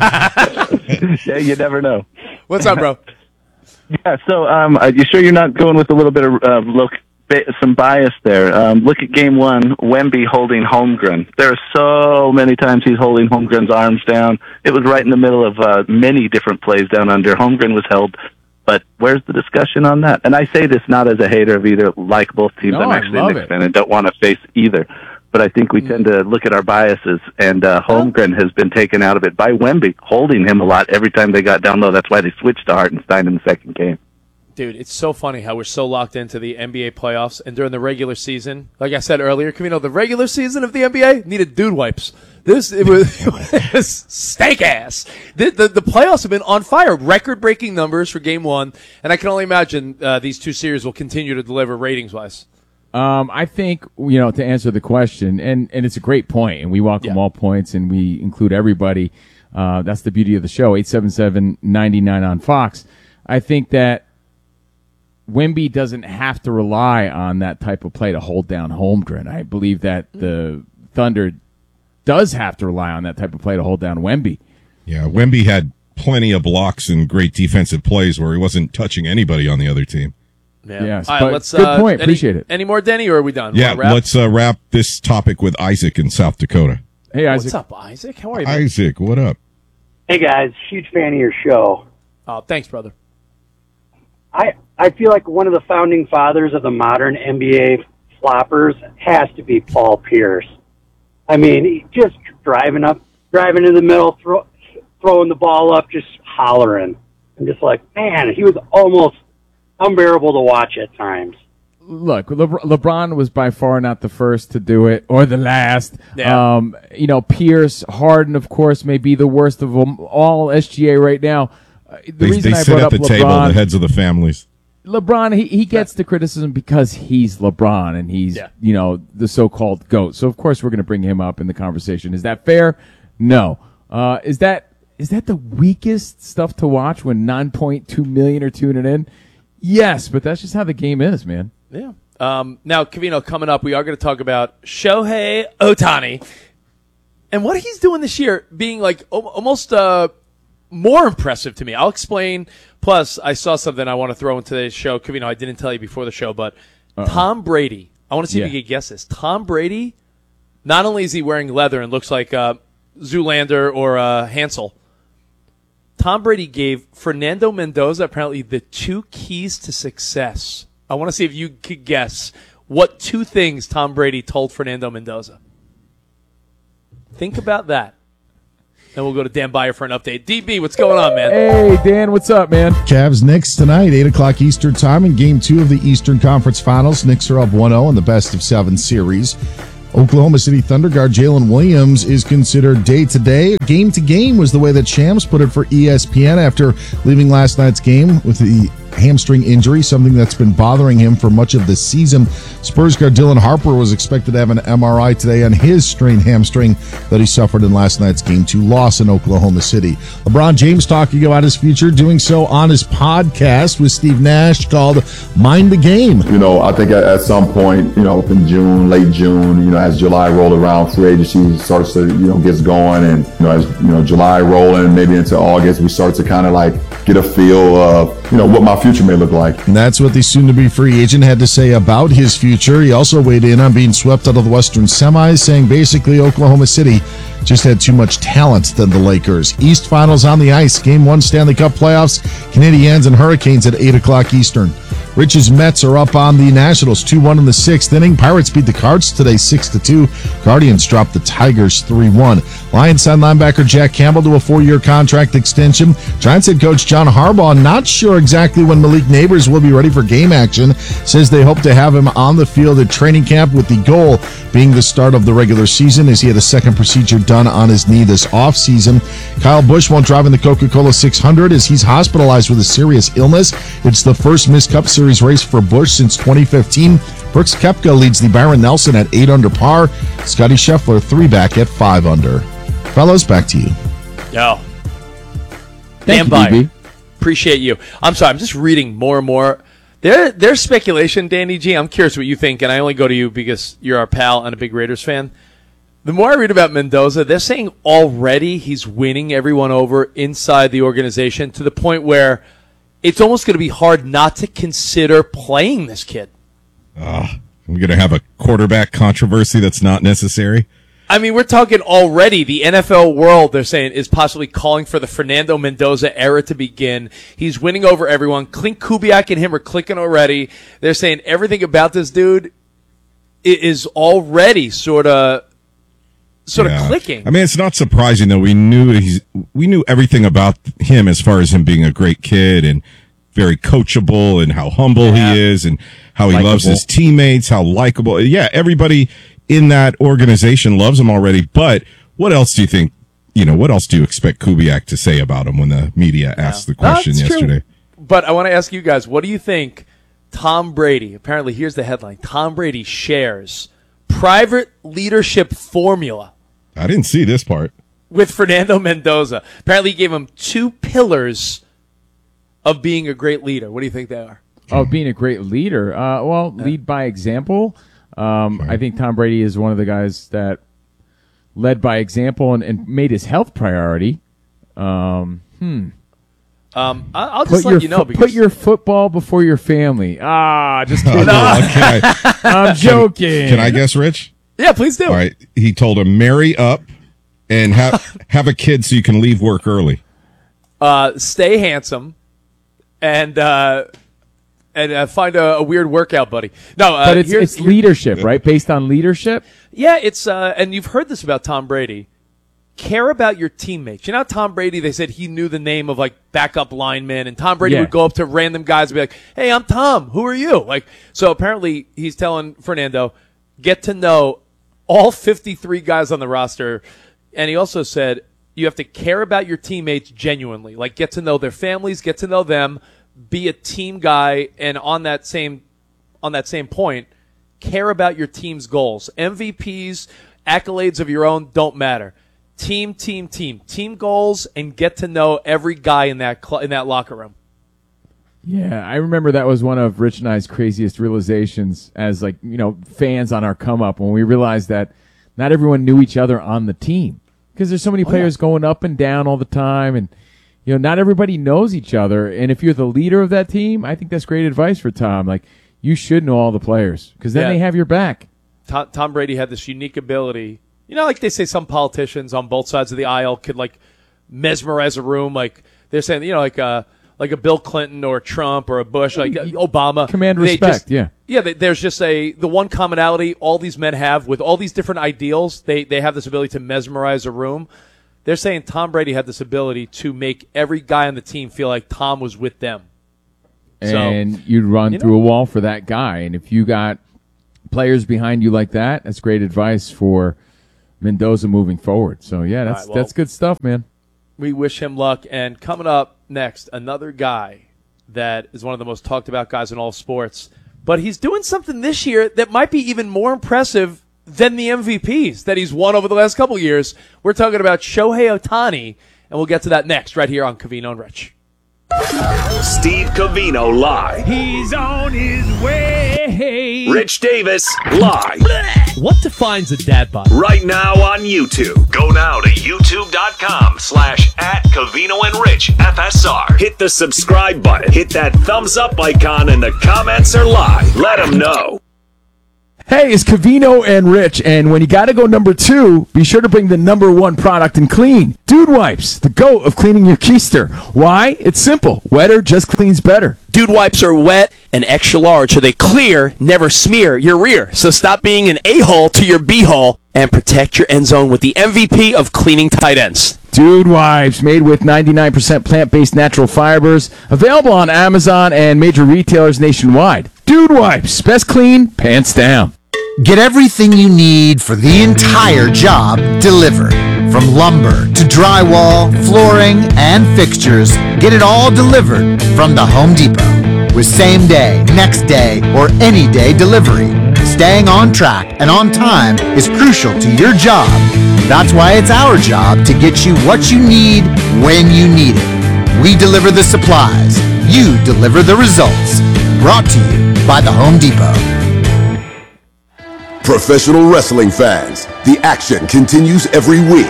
Yeah, you never know. What's up, bro? Yeah, so um, are you sure you're not going with a little bit of uh, look, ba- some bias there? Um, look at game one, Wemby holding Holmgren. There are so many times he's holding Holmgren's arms down. It was right in the middle of uh, many different plays down under. Holmgren was held, but where's the discussion on that? And I say this not as a hater of either, like both teams. No, I'm I actually a love Knicks it. fan and don't want to face either. But I think we tend to look at our biases, and uh, Holmgren has been taken out of it by Wemby, holding him a lot every time they got down low. That's why they switched to Hartenstein in the second game. Dude, it's so funny how we're so locked into the N B A playoffs and during the regular season. Like I said earlier, Camino, the regular season of the N B A needed dude wipes. This it was, it was steak ass. The, the the playoffs have been on fire, record breaking numbers for game one, and I can only imagine uh, these two series will continue to deliver ratings wise. Um, I think, you know, to answer the question, and, and it's a great point, and we welcome Yeah. all points, and we include everybody. Uh, that's the beauty of the show, eight seven seven, nine nine on Fox. I think that Wemby doesn't have to rely on that type of play to hold down Holmgren. I believe that the Thunder does have to rely on that type of play to hold down Wemby. Yeah, Wemby had plenty of blocks and great defensive plays where he wasn't touching anybody on the other team. Yeah. Yes, All right, but let's, good uh, point. any- Appreciate it. Any more, Denny, or are we done? Yeah, Wanna wrap? let's uh, wrap this topic with Isaac in South Dakota. Hey, Isaac. What's up, Isaac? How are you, man? Isaac, what up? Hey guys, huge fan of your show. Oh, thanks, brother. I I feel like one of the founding fathers of the modern N B A floppers has to be Paul Pierce. I mean, he just driving up, driving in the middle, throw, throwing the ball up, just hollering. I'm just like, man, he was almost unbearable to watch at times. Look, Lebr- LeBron was by far not the first to do it or the last. Yeah. Um, you know, Pierce, Harden, of course, may be the worst of them all. S G A right now. Uh, the They, reason they I sit brought at up the LeBron, table, the heads of the families. LeBron, he, he gets the criticism because he's LeBron and he's, Yeah. you know, the so-called GOAT. So, of course, we're going to bring him up in the conversation. Is that fair? No. Uh, is that is that the weakest stuff to watch when nine point two million are tuning in? Yes, but that's just how the game is, man. Yeah. Um, now, Covino, coming up, we are going to talk about Shohei Ohtani and what he's doing this year, being like al- almost uh, more impressive to me. I'll explain. Plus, I saw something I want to throw in today's show. Covino, I didn't tell you before the show, but Uh-oh. Tom Brady. I want to see Yeah. if you can guess this. Tom Brady, not only is he wearing leather and looks like uh, Zoolander or uh, Hansel, Tom Brady gave Fernando Mendoza apparently the two keys to success. I want to see if you could guess what two things Tom Brady told Fernando Mendoza. Think about that. and we'll go to Dan Beyer for an update. D B, what's going on, man? Hey, Dan, what's up, man? Cavs Knicks tonight, eight o'clock Eastern time in Game two of the Eastern Conference Finals. Knicks are up one oh in the best of seven series. Oklahoma City Thunder guard Jalen Williams is considered day-to-day. Game-to-game was the way that Shams put it for E S P N after leaving last night's game with the hamstring injury, something that's been bothering him for much of the season. Spurs guard Dylan Harper was expected to have an M R I today on his strained hamstring that he suffered in last night's Game two loss in Oklahoma City. LeBron James talking about his future, doing so on his podcast with Steve Nash called Mind the Game. You know, I think at, at some point, you know, in June, late June, you know, as July rolled around, free agency starts to, you know, gets going, and, you know, as, you know, July rolling, maybe into August, we start to kind of like get a feel of, you know, what my future may look like. And that's what the soon-to-be free agent had to say about his future. He also weighed in on being swept out of the Western semis, saying basically Oklahoma City just had too much talent than the Lakers. East Finals on the ice. Game one Stanley Cup playoffs. Canadiens and Hurricanes at eight o'clock Eastern. Rich's Mets are up on the Nationals two one in the sixth inning. Pirates beat the Cards today six to two. Guardians dropped the Tigers three one. Lions signed linebacker Jack Campbell to a four-year contract extension. Giants head coach John Harbaugh not sure exactly when Malik Neighbors will be ready for game action. Says they hope to have him on the field at training camp with the goal being the start of the regular season, as he had a second procedure done on his knee this offseason. Kyle Busch won't drive in the Coca-Cola six hundred as he's hospitalized with a serious illness. It's the first missed Cup Series race for Busch since twenty fifteen. Brooks Koepka leads the Byron Nelson at eight under par. Scotty Scheffler three back at five under. Fellas, back to you. Yo. Thank Dan you, Beyer. D B. Appreciate you. I'm sorry, I'm just reading more and more. There, there's speculation, Danny G. I'm curious what you think, and I only go to you because you're our pal and a big Raiders fan. The more I read about Mendoza, they're saying already he's winning everyone over inside the organization to the point where it's almost going to be hard not to consider playing this kid. Uh, we're going to have a quarterback controversy that's not necessary. I mean, we're talking already the N F L world, they're saying, is possibly calling for the Fernando Mendoza era to begin. He's winning over everyone. Clint Kubiak and him are clicking already. They're saying everything about this dude is already sort of sort Yeah. of clicking. I mean, it's not surprising though. We knew he's we knew everything about him as far as him being a great kid and very coachable and how humble Yeah. he is and how he loves Likeable. his teammates, how likable. Yeah, everybody in that organization loves him already. But what else do you think? You know, what else do you expect Kubiak to say about him when the media asked the question That's true. yesterday? But I want to ask you guys, what do you think Tom Brady, apparently here's the headline, Tom Brady shares private leadership formula I didn't see this part. with Fernando Mendoza? Apparently he gave him two pillars of being a great leader. What do you think they are? Oh, being a great leader. Uh, well, lead by example. Um, I think Tom Brady is one of the guys that led by example and, and made his health priority. Um, hmm. Um, I- I'll Put just your, let you know fo- because put your football before your family. Ah, just kidding. Oh, okay. I'm joking. Can I guess, Rich? yeah, please do. All right. He told him, marry up and have have a kid so you can leave work early. Uh, stay handsome and uh, and uh, find a, a weird workout buddy. No, uh, But it's, here's- it's leadership, right? Based on leadership. Yeah, it's uh, and you've heard this about Tom Brady. Care about your teammates. You know, how Tom Brady, they said he knew the name of like backup linemen, and Tom Brady Yeah. would go up to random guys and be like, "Hey, I'm Tom. Who are you?" Like, so apparently he's telling Fernando, get to know all fifty-three guys on the roster, and he also said you have to care about your teammates genuinely, like get to know their families, get to know them, be a team guy, and on that same on that same point, care about your team's goals. M V Ps, accolades of your own don't matter. Team, team, team. Team goals, and get to know every guy in that cl- in that locker room. Yeah, I remember that was one of Rich and I's craziest realizations as, like, you know, fans on our come up when we realized that not everyone knew each other on the team because there's so many players going up and down all the time, and you know, not everybody knows each other. And if you're the leader of that team, I think that's great advice for Tom. Like, you should know all the players because then Yeah. they have your back. Tom, Tom Brady had this unique ability. You know, like they say, some politicians on both sides of the aisle could like mesmerize a room. Like they're saying, you know, like uh, like a Bill Clinton or a Trump or a Bush, like uh, Obama. Command They respect, just- yeah. Yeah, they, there's just a the one commonality all these men have with all these different ideals. They they have this ability to mesmerize a room. they're saying Tom Brady had this ability to make every guy on the team feel like Tom was with them. And so, you'd run you know, through a wall for that guy. And if you got players behind you like that, that's great advice for Mendoza moving forward. So, yeah, that's right, well, that's good stuff, man. We wish him luck. And coming up next, another guy that is one of the most talked about guys in all sports. But he's doing something this year that might be even more impressive than the M V Ps that he's won over the last couple of years. We're talking about Shohei Ohtani, and we'll get to that next right here on Covino and Rich. Steve Covino live. He's on his way. Rich Davis live. What defines a dad bod? Right now on YouTube. Go now to youtube.com slash at Covino and Rich F S R. Hit the subscribe button. Hit that thumbs up icon, and the comments are live. Let them know. Hey, it's Covino and Rich, and when you gotta go number two, be sure to bring the number one product in clean. Dude Wipes, the GOAT of cleaning your keister. Why? It's simple. Wetter just cleans better. Dude Wipes are wet and extra large, so they clear, never smear your rear. So stop being an a-hole to your b-hole and protect your end zone with the M V P of cleaning tight ends. Dude Wipes, made with ninety-nine percent plant-based natural fibers, available on Amazon and major retailers nationwide. Dude Wipes, best clean, pants down. Get everything you need for the entire job delivered. From lumber to drywall, flooring, and fixtures, get it all delivered from the Home Depot. With same day, next day, or any day delivery, staying on track and on time is crucial to your job. That's why it's our job to get you what you need when you need it. We deliver the supplies. You deliver the results. Brought to you by the Home Depot. Professional wrestling fans, the action continues every week.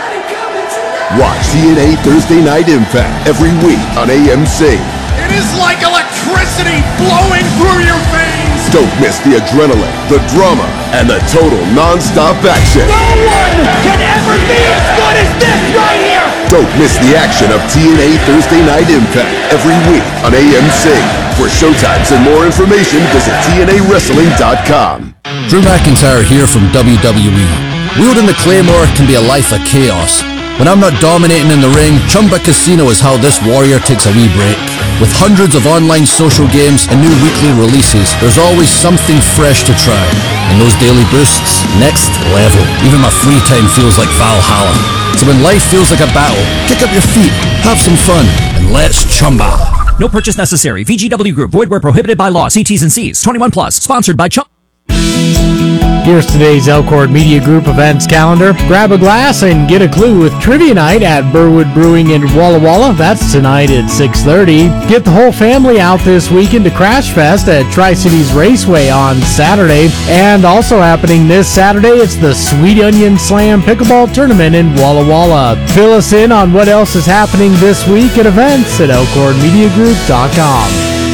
Watch T N A Thursday Night Impact every week on A M C. It is like electricity flowing through your veins. Don't miss the adrenaline, the drama, and the total non-stop action. No one can ever be as good as this right here. Don't miss the action of T N A Thursday Night Impact every week on A M C. For showtimes and more information, visit T N A wrestling dot com. Drew McIntyre here from W W E. Wielding the Claymore can be a life of chaos. When I'm not dominating in the ring, Chumba Casino is how this warrior takes a wee break. With hundreds of online social games and new weekly releases, there's always something fresh to try. And those daily boosts, next level. Even my free time feels like Valhalla. So when life feels like a battle, kick up your feet, have some fun, and let's chumba. No purchase necessary. V G W Group. Void where prohibited by law. See T's and C's. twenty-one plus. Sponsored by Chumba. Here's today's Elkhorn Media Group events calendar. Grab a glass and get a clue with Trivia Night at Burwood Brewing in Walla Walla. That's tonight at six thirty. Get the whole family out this weekend to Crash Fest at Tri-Cities Raceway on Saturday. And also happening this Saturday, it's the Sweet Onion Slam Pickleball Tournament in Walla Walla. Fill us in on what else is happening this week at events at elkhorn media group dot com.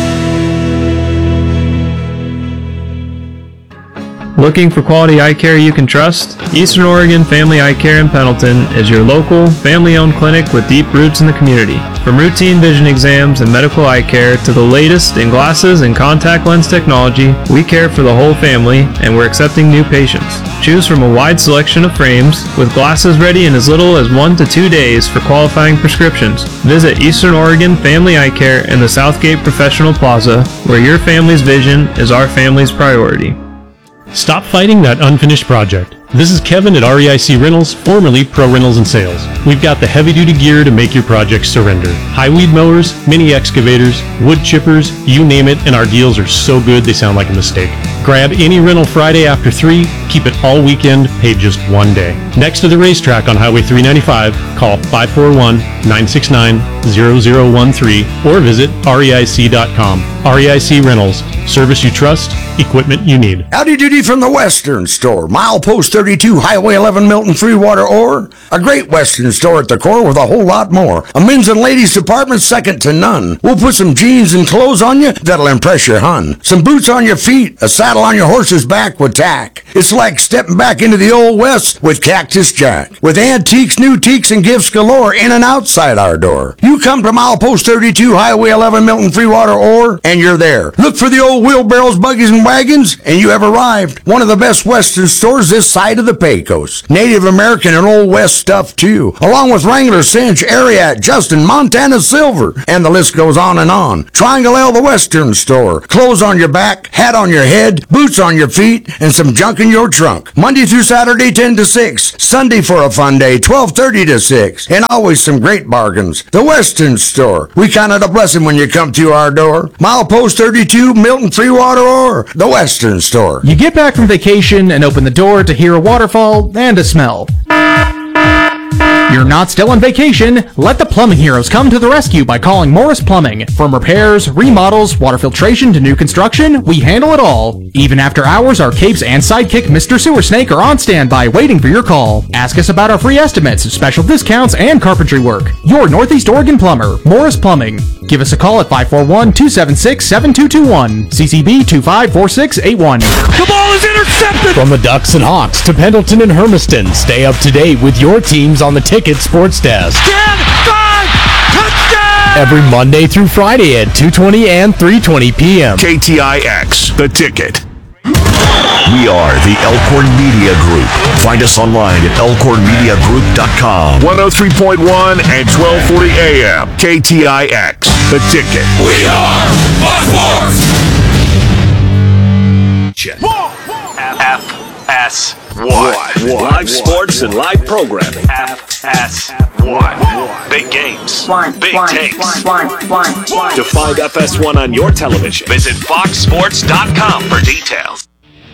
Looking for quality eye care you can trust? Eastern Oregon Family Eye Care in Pendleton is your local, family-owned clinic with deep roots in the community. From routine vision exams and medical eye care to the latest in glasses and contact lens technology, we care for the whole family and we're accepting new patients. Choose from a wide selection of frames with glasses ready in as little as one to two days for qualifying prescriptions. Visit Eastern Oregon Family Eye Care in the Southgate Professional Plaza, where your family's vision is our family's priority. Stop fighting that unfinished project. This is Kevin at R E I C Rentals, formerly Pro Rentals and Sales. We've got the heavy-duty gear to make your project surrender. High weed mowers, mini excavators, wood chippers, you name it, and our deals are so good they sound like a mistake. Grab any rental Friday after three, keep it all weekend, pay just one day. Next to the racetrack on Highway three ninety-five, call five four one, nine six nine, zero zero one three or visit R E I C dot com. R E I C Rentals. Service you trust, equipment you need. Howdy doody from the Western Store. Milepost thirty-two, Highway eleven, Milton, Freewater, Ore. A great Western store at the core with a whole lot more. A men's and ladies department second to none. We'll put some jeans and clothes on you that'll impress your hun. Some boots on your feet, a saddle saddle on your horse's back with tack. It's like stepping back into the Old West with Cactus Jack. With antiques, new teaks, and gifts galore in and outside our door. You come to Milepost thirty-two, Highway eleven, Milton Freewater, Ore, and you're there. Look for the old wheelbarrows, buggies, and wagons, and you have arrived. One of the best Western stores this side of the Pecos. Native American and Old West stuff, too. Along with Wrangler, Cinch, Ariat, Justin, Montana Silver, and the list goes on and on. Triangle L, the Western store. Clothes on your back, hat on your head, boots on your feet, and some junk in your trunk. Monday through Saturday, ten to six. Sunday for a fun day, twelve thirty to six. And always some great bargains. The Western store. We count it a blessing when you come to our door. Milepost thirty-two, Milton Freewater, or the Western store. You get back from vacation and open the door to hear a waterfall and a smell. You're not still on vacation. Let the plumbing heroes come to the rescue by calling Morris Plumbing. From repairs, remodels, water filtration to new construction, we handle it all. Even after hours, our capes and sidekick Mister Sewer Snake are on standby waiting for your call. Ask us about our free estimates, special discounts, and carpentry work. Your Northeast Oregon plumber, Morris Plumbing. Give us a call at five four one, two seven six, seven two two one. C C B two five four six eight one. The ball is intercepted! From the Ducks and Hawks to Pendleton and Hermiston, stay up to date with your teams on the Ticket Sports Desk. ten, five, touchdown! Every Monday through Friday at two twenty and three twenty p.m. K T I X, The Ticket. We are the Elkhorn Media Group. Find us online at elkhorn media group dot com. one oh three point one and twelve forty A M. K T I X, The Ticket. We are Fox F S one. Live sports and live programming. F S one. Big games. Big takes. To find F S one on your television, visit fox sports dot com for details.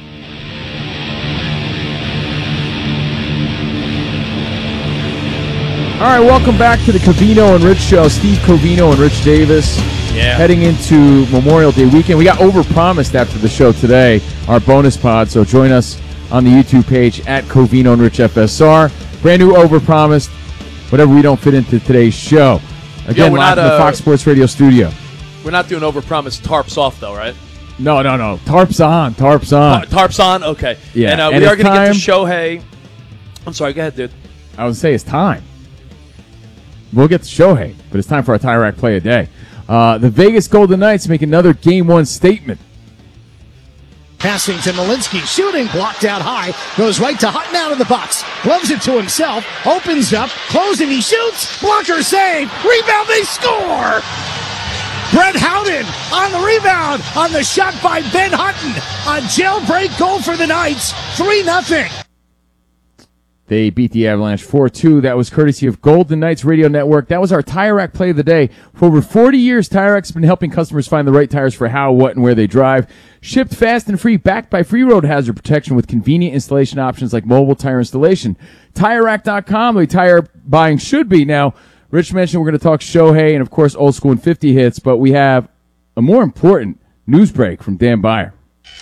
All right, welcome back to the Covino and Rich Show. Steve Covino and Rich Davis. Yeah. Heading into Memorial Day weekend. We got overpromised after the show today, our bonus pod, so join us on the YouTube page at Covino and Rich F S R. Brand new overpromised, whatever we don't fit into today's show. Again, we're live not, from the uh, Fox Sports Radio studio. We're not doing overpromised tarps off, though, right? No, no, no. Tarps on. Tarps on. Tar- tarps on? Okay. Yeah. And, uh, And we are it's going to get time- to Shohei. I'm sorry, go ahead, dude. I would say it's time. We'll get to Shohei, but it's time for our Tire Rack Play a Day. Uh, the Vegas Golden Knights make another Game one statement. Passing to Malinsky, shooting, blocked out high, goes right to Hutton out of the box, gloves it to himself, opens up, closing, he shoots, blocker save, rebound, they score! Brett Howden on the rebound, on the shot by Ben Hutton, a jailbreak goal for the Knights, three nothing. They beat the Avalanche four two. That was courtesy of Golden Knights Radio Network. That was our Tire Rack Play of the Day. For over forty years, Tire Rack's been helping customers find the right tires for how, what, and where they drive. Shipped fast and free, backed by free road hazard protection with convenient installation options like mobile tire installation. Tire Rack dot com, the way tire buying should be. Now, Rich mentioned we're going to talk Shohei and, of course, old school and fifty hits, but we have a more important news break from Dan Beyer.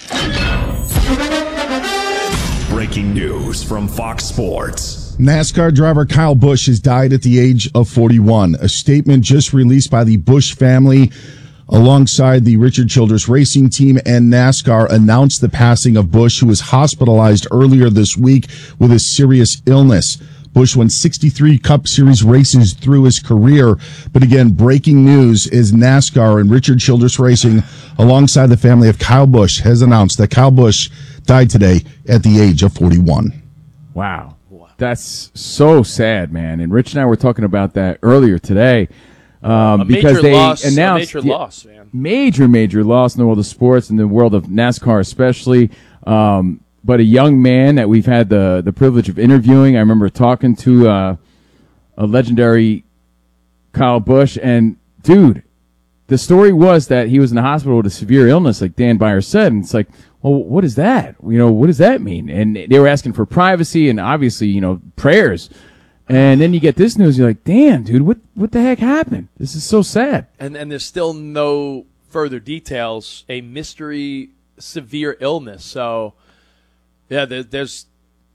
Breaking news from Fox Sports. NASCAR driver Kyle Busch has died at the age of forty-one. A statement just released by the Busch family alongside the Richard Childress Racing Team and NASCAR announced the passing of Busch, who was hospitalized earlier this week with a serious illness. Busch won sixty-three Cup Series races through his career. But again, breaking news is NASCAR and Richard Childress Racing, alongside the family of Kyle Busch, has announced that Kyle Busch died today at the age of forty-one. Wow. That's so sad, man. And Rich and I were talking about that earlier today. Um, A because major they loss, a announced major yeah, loss, man. Major, major loss in the world of sports, in the world of NASCAR especially. Um, but a young man that we've had the, the privilege of interviewing. I remember talking to uh, a legendary Kyle Busch, and dude, the story was that he was in the hospital with a severe illness, like Dan Beyer said, and it's like, well, what is that? You know, what does that mean? And they were asking for privacy and obviously, you know, prayers. And then you get this news, you're like, damn, dude, what what the heck happened? This is so sad. And and there's still no further details. A mystery severe illness. So, yeah, there, there's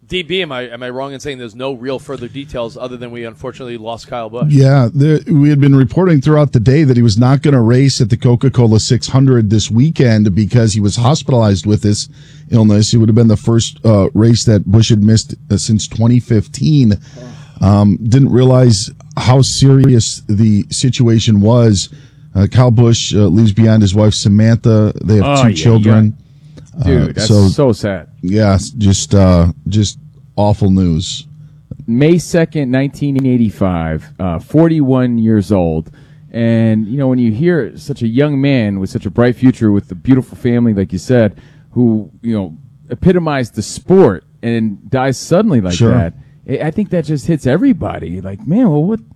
D B, am I am I wrong in saying there's no real further details other than we unfortunately lost Kyle Busch? Yeah, there, we had been reporting throughout the day that he was not going to race at the Coca-Cola six hundred this weekend because he was hospitalized with this illness. It would have been the first uh, race that Busch had missed uh, since twenty fifteen. Um, didn't realize how serious the situation was. Uh, Kyle Busch uh, leaves behind his wife Samantha. They have Oh, two yeah, children. yeah. Dude, Uh, that's so, so sad. Yeah, just uh, just awful news. May second, nineteen eighty-five, uh, forty-one years old. And, you know, when you hear such a young man with such a bright future with a beautiful family, like you said, who, you know, epitomized the sport and dies suddenly like Sure. that, I I think that just hits everybody. Like, man, well, what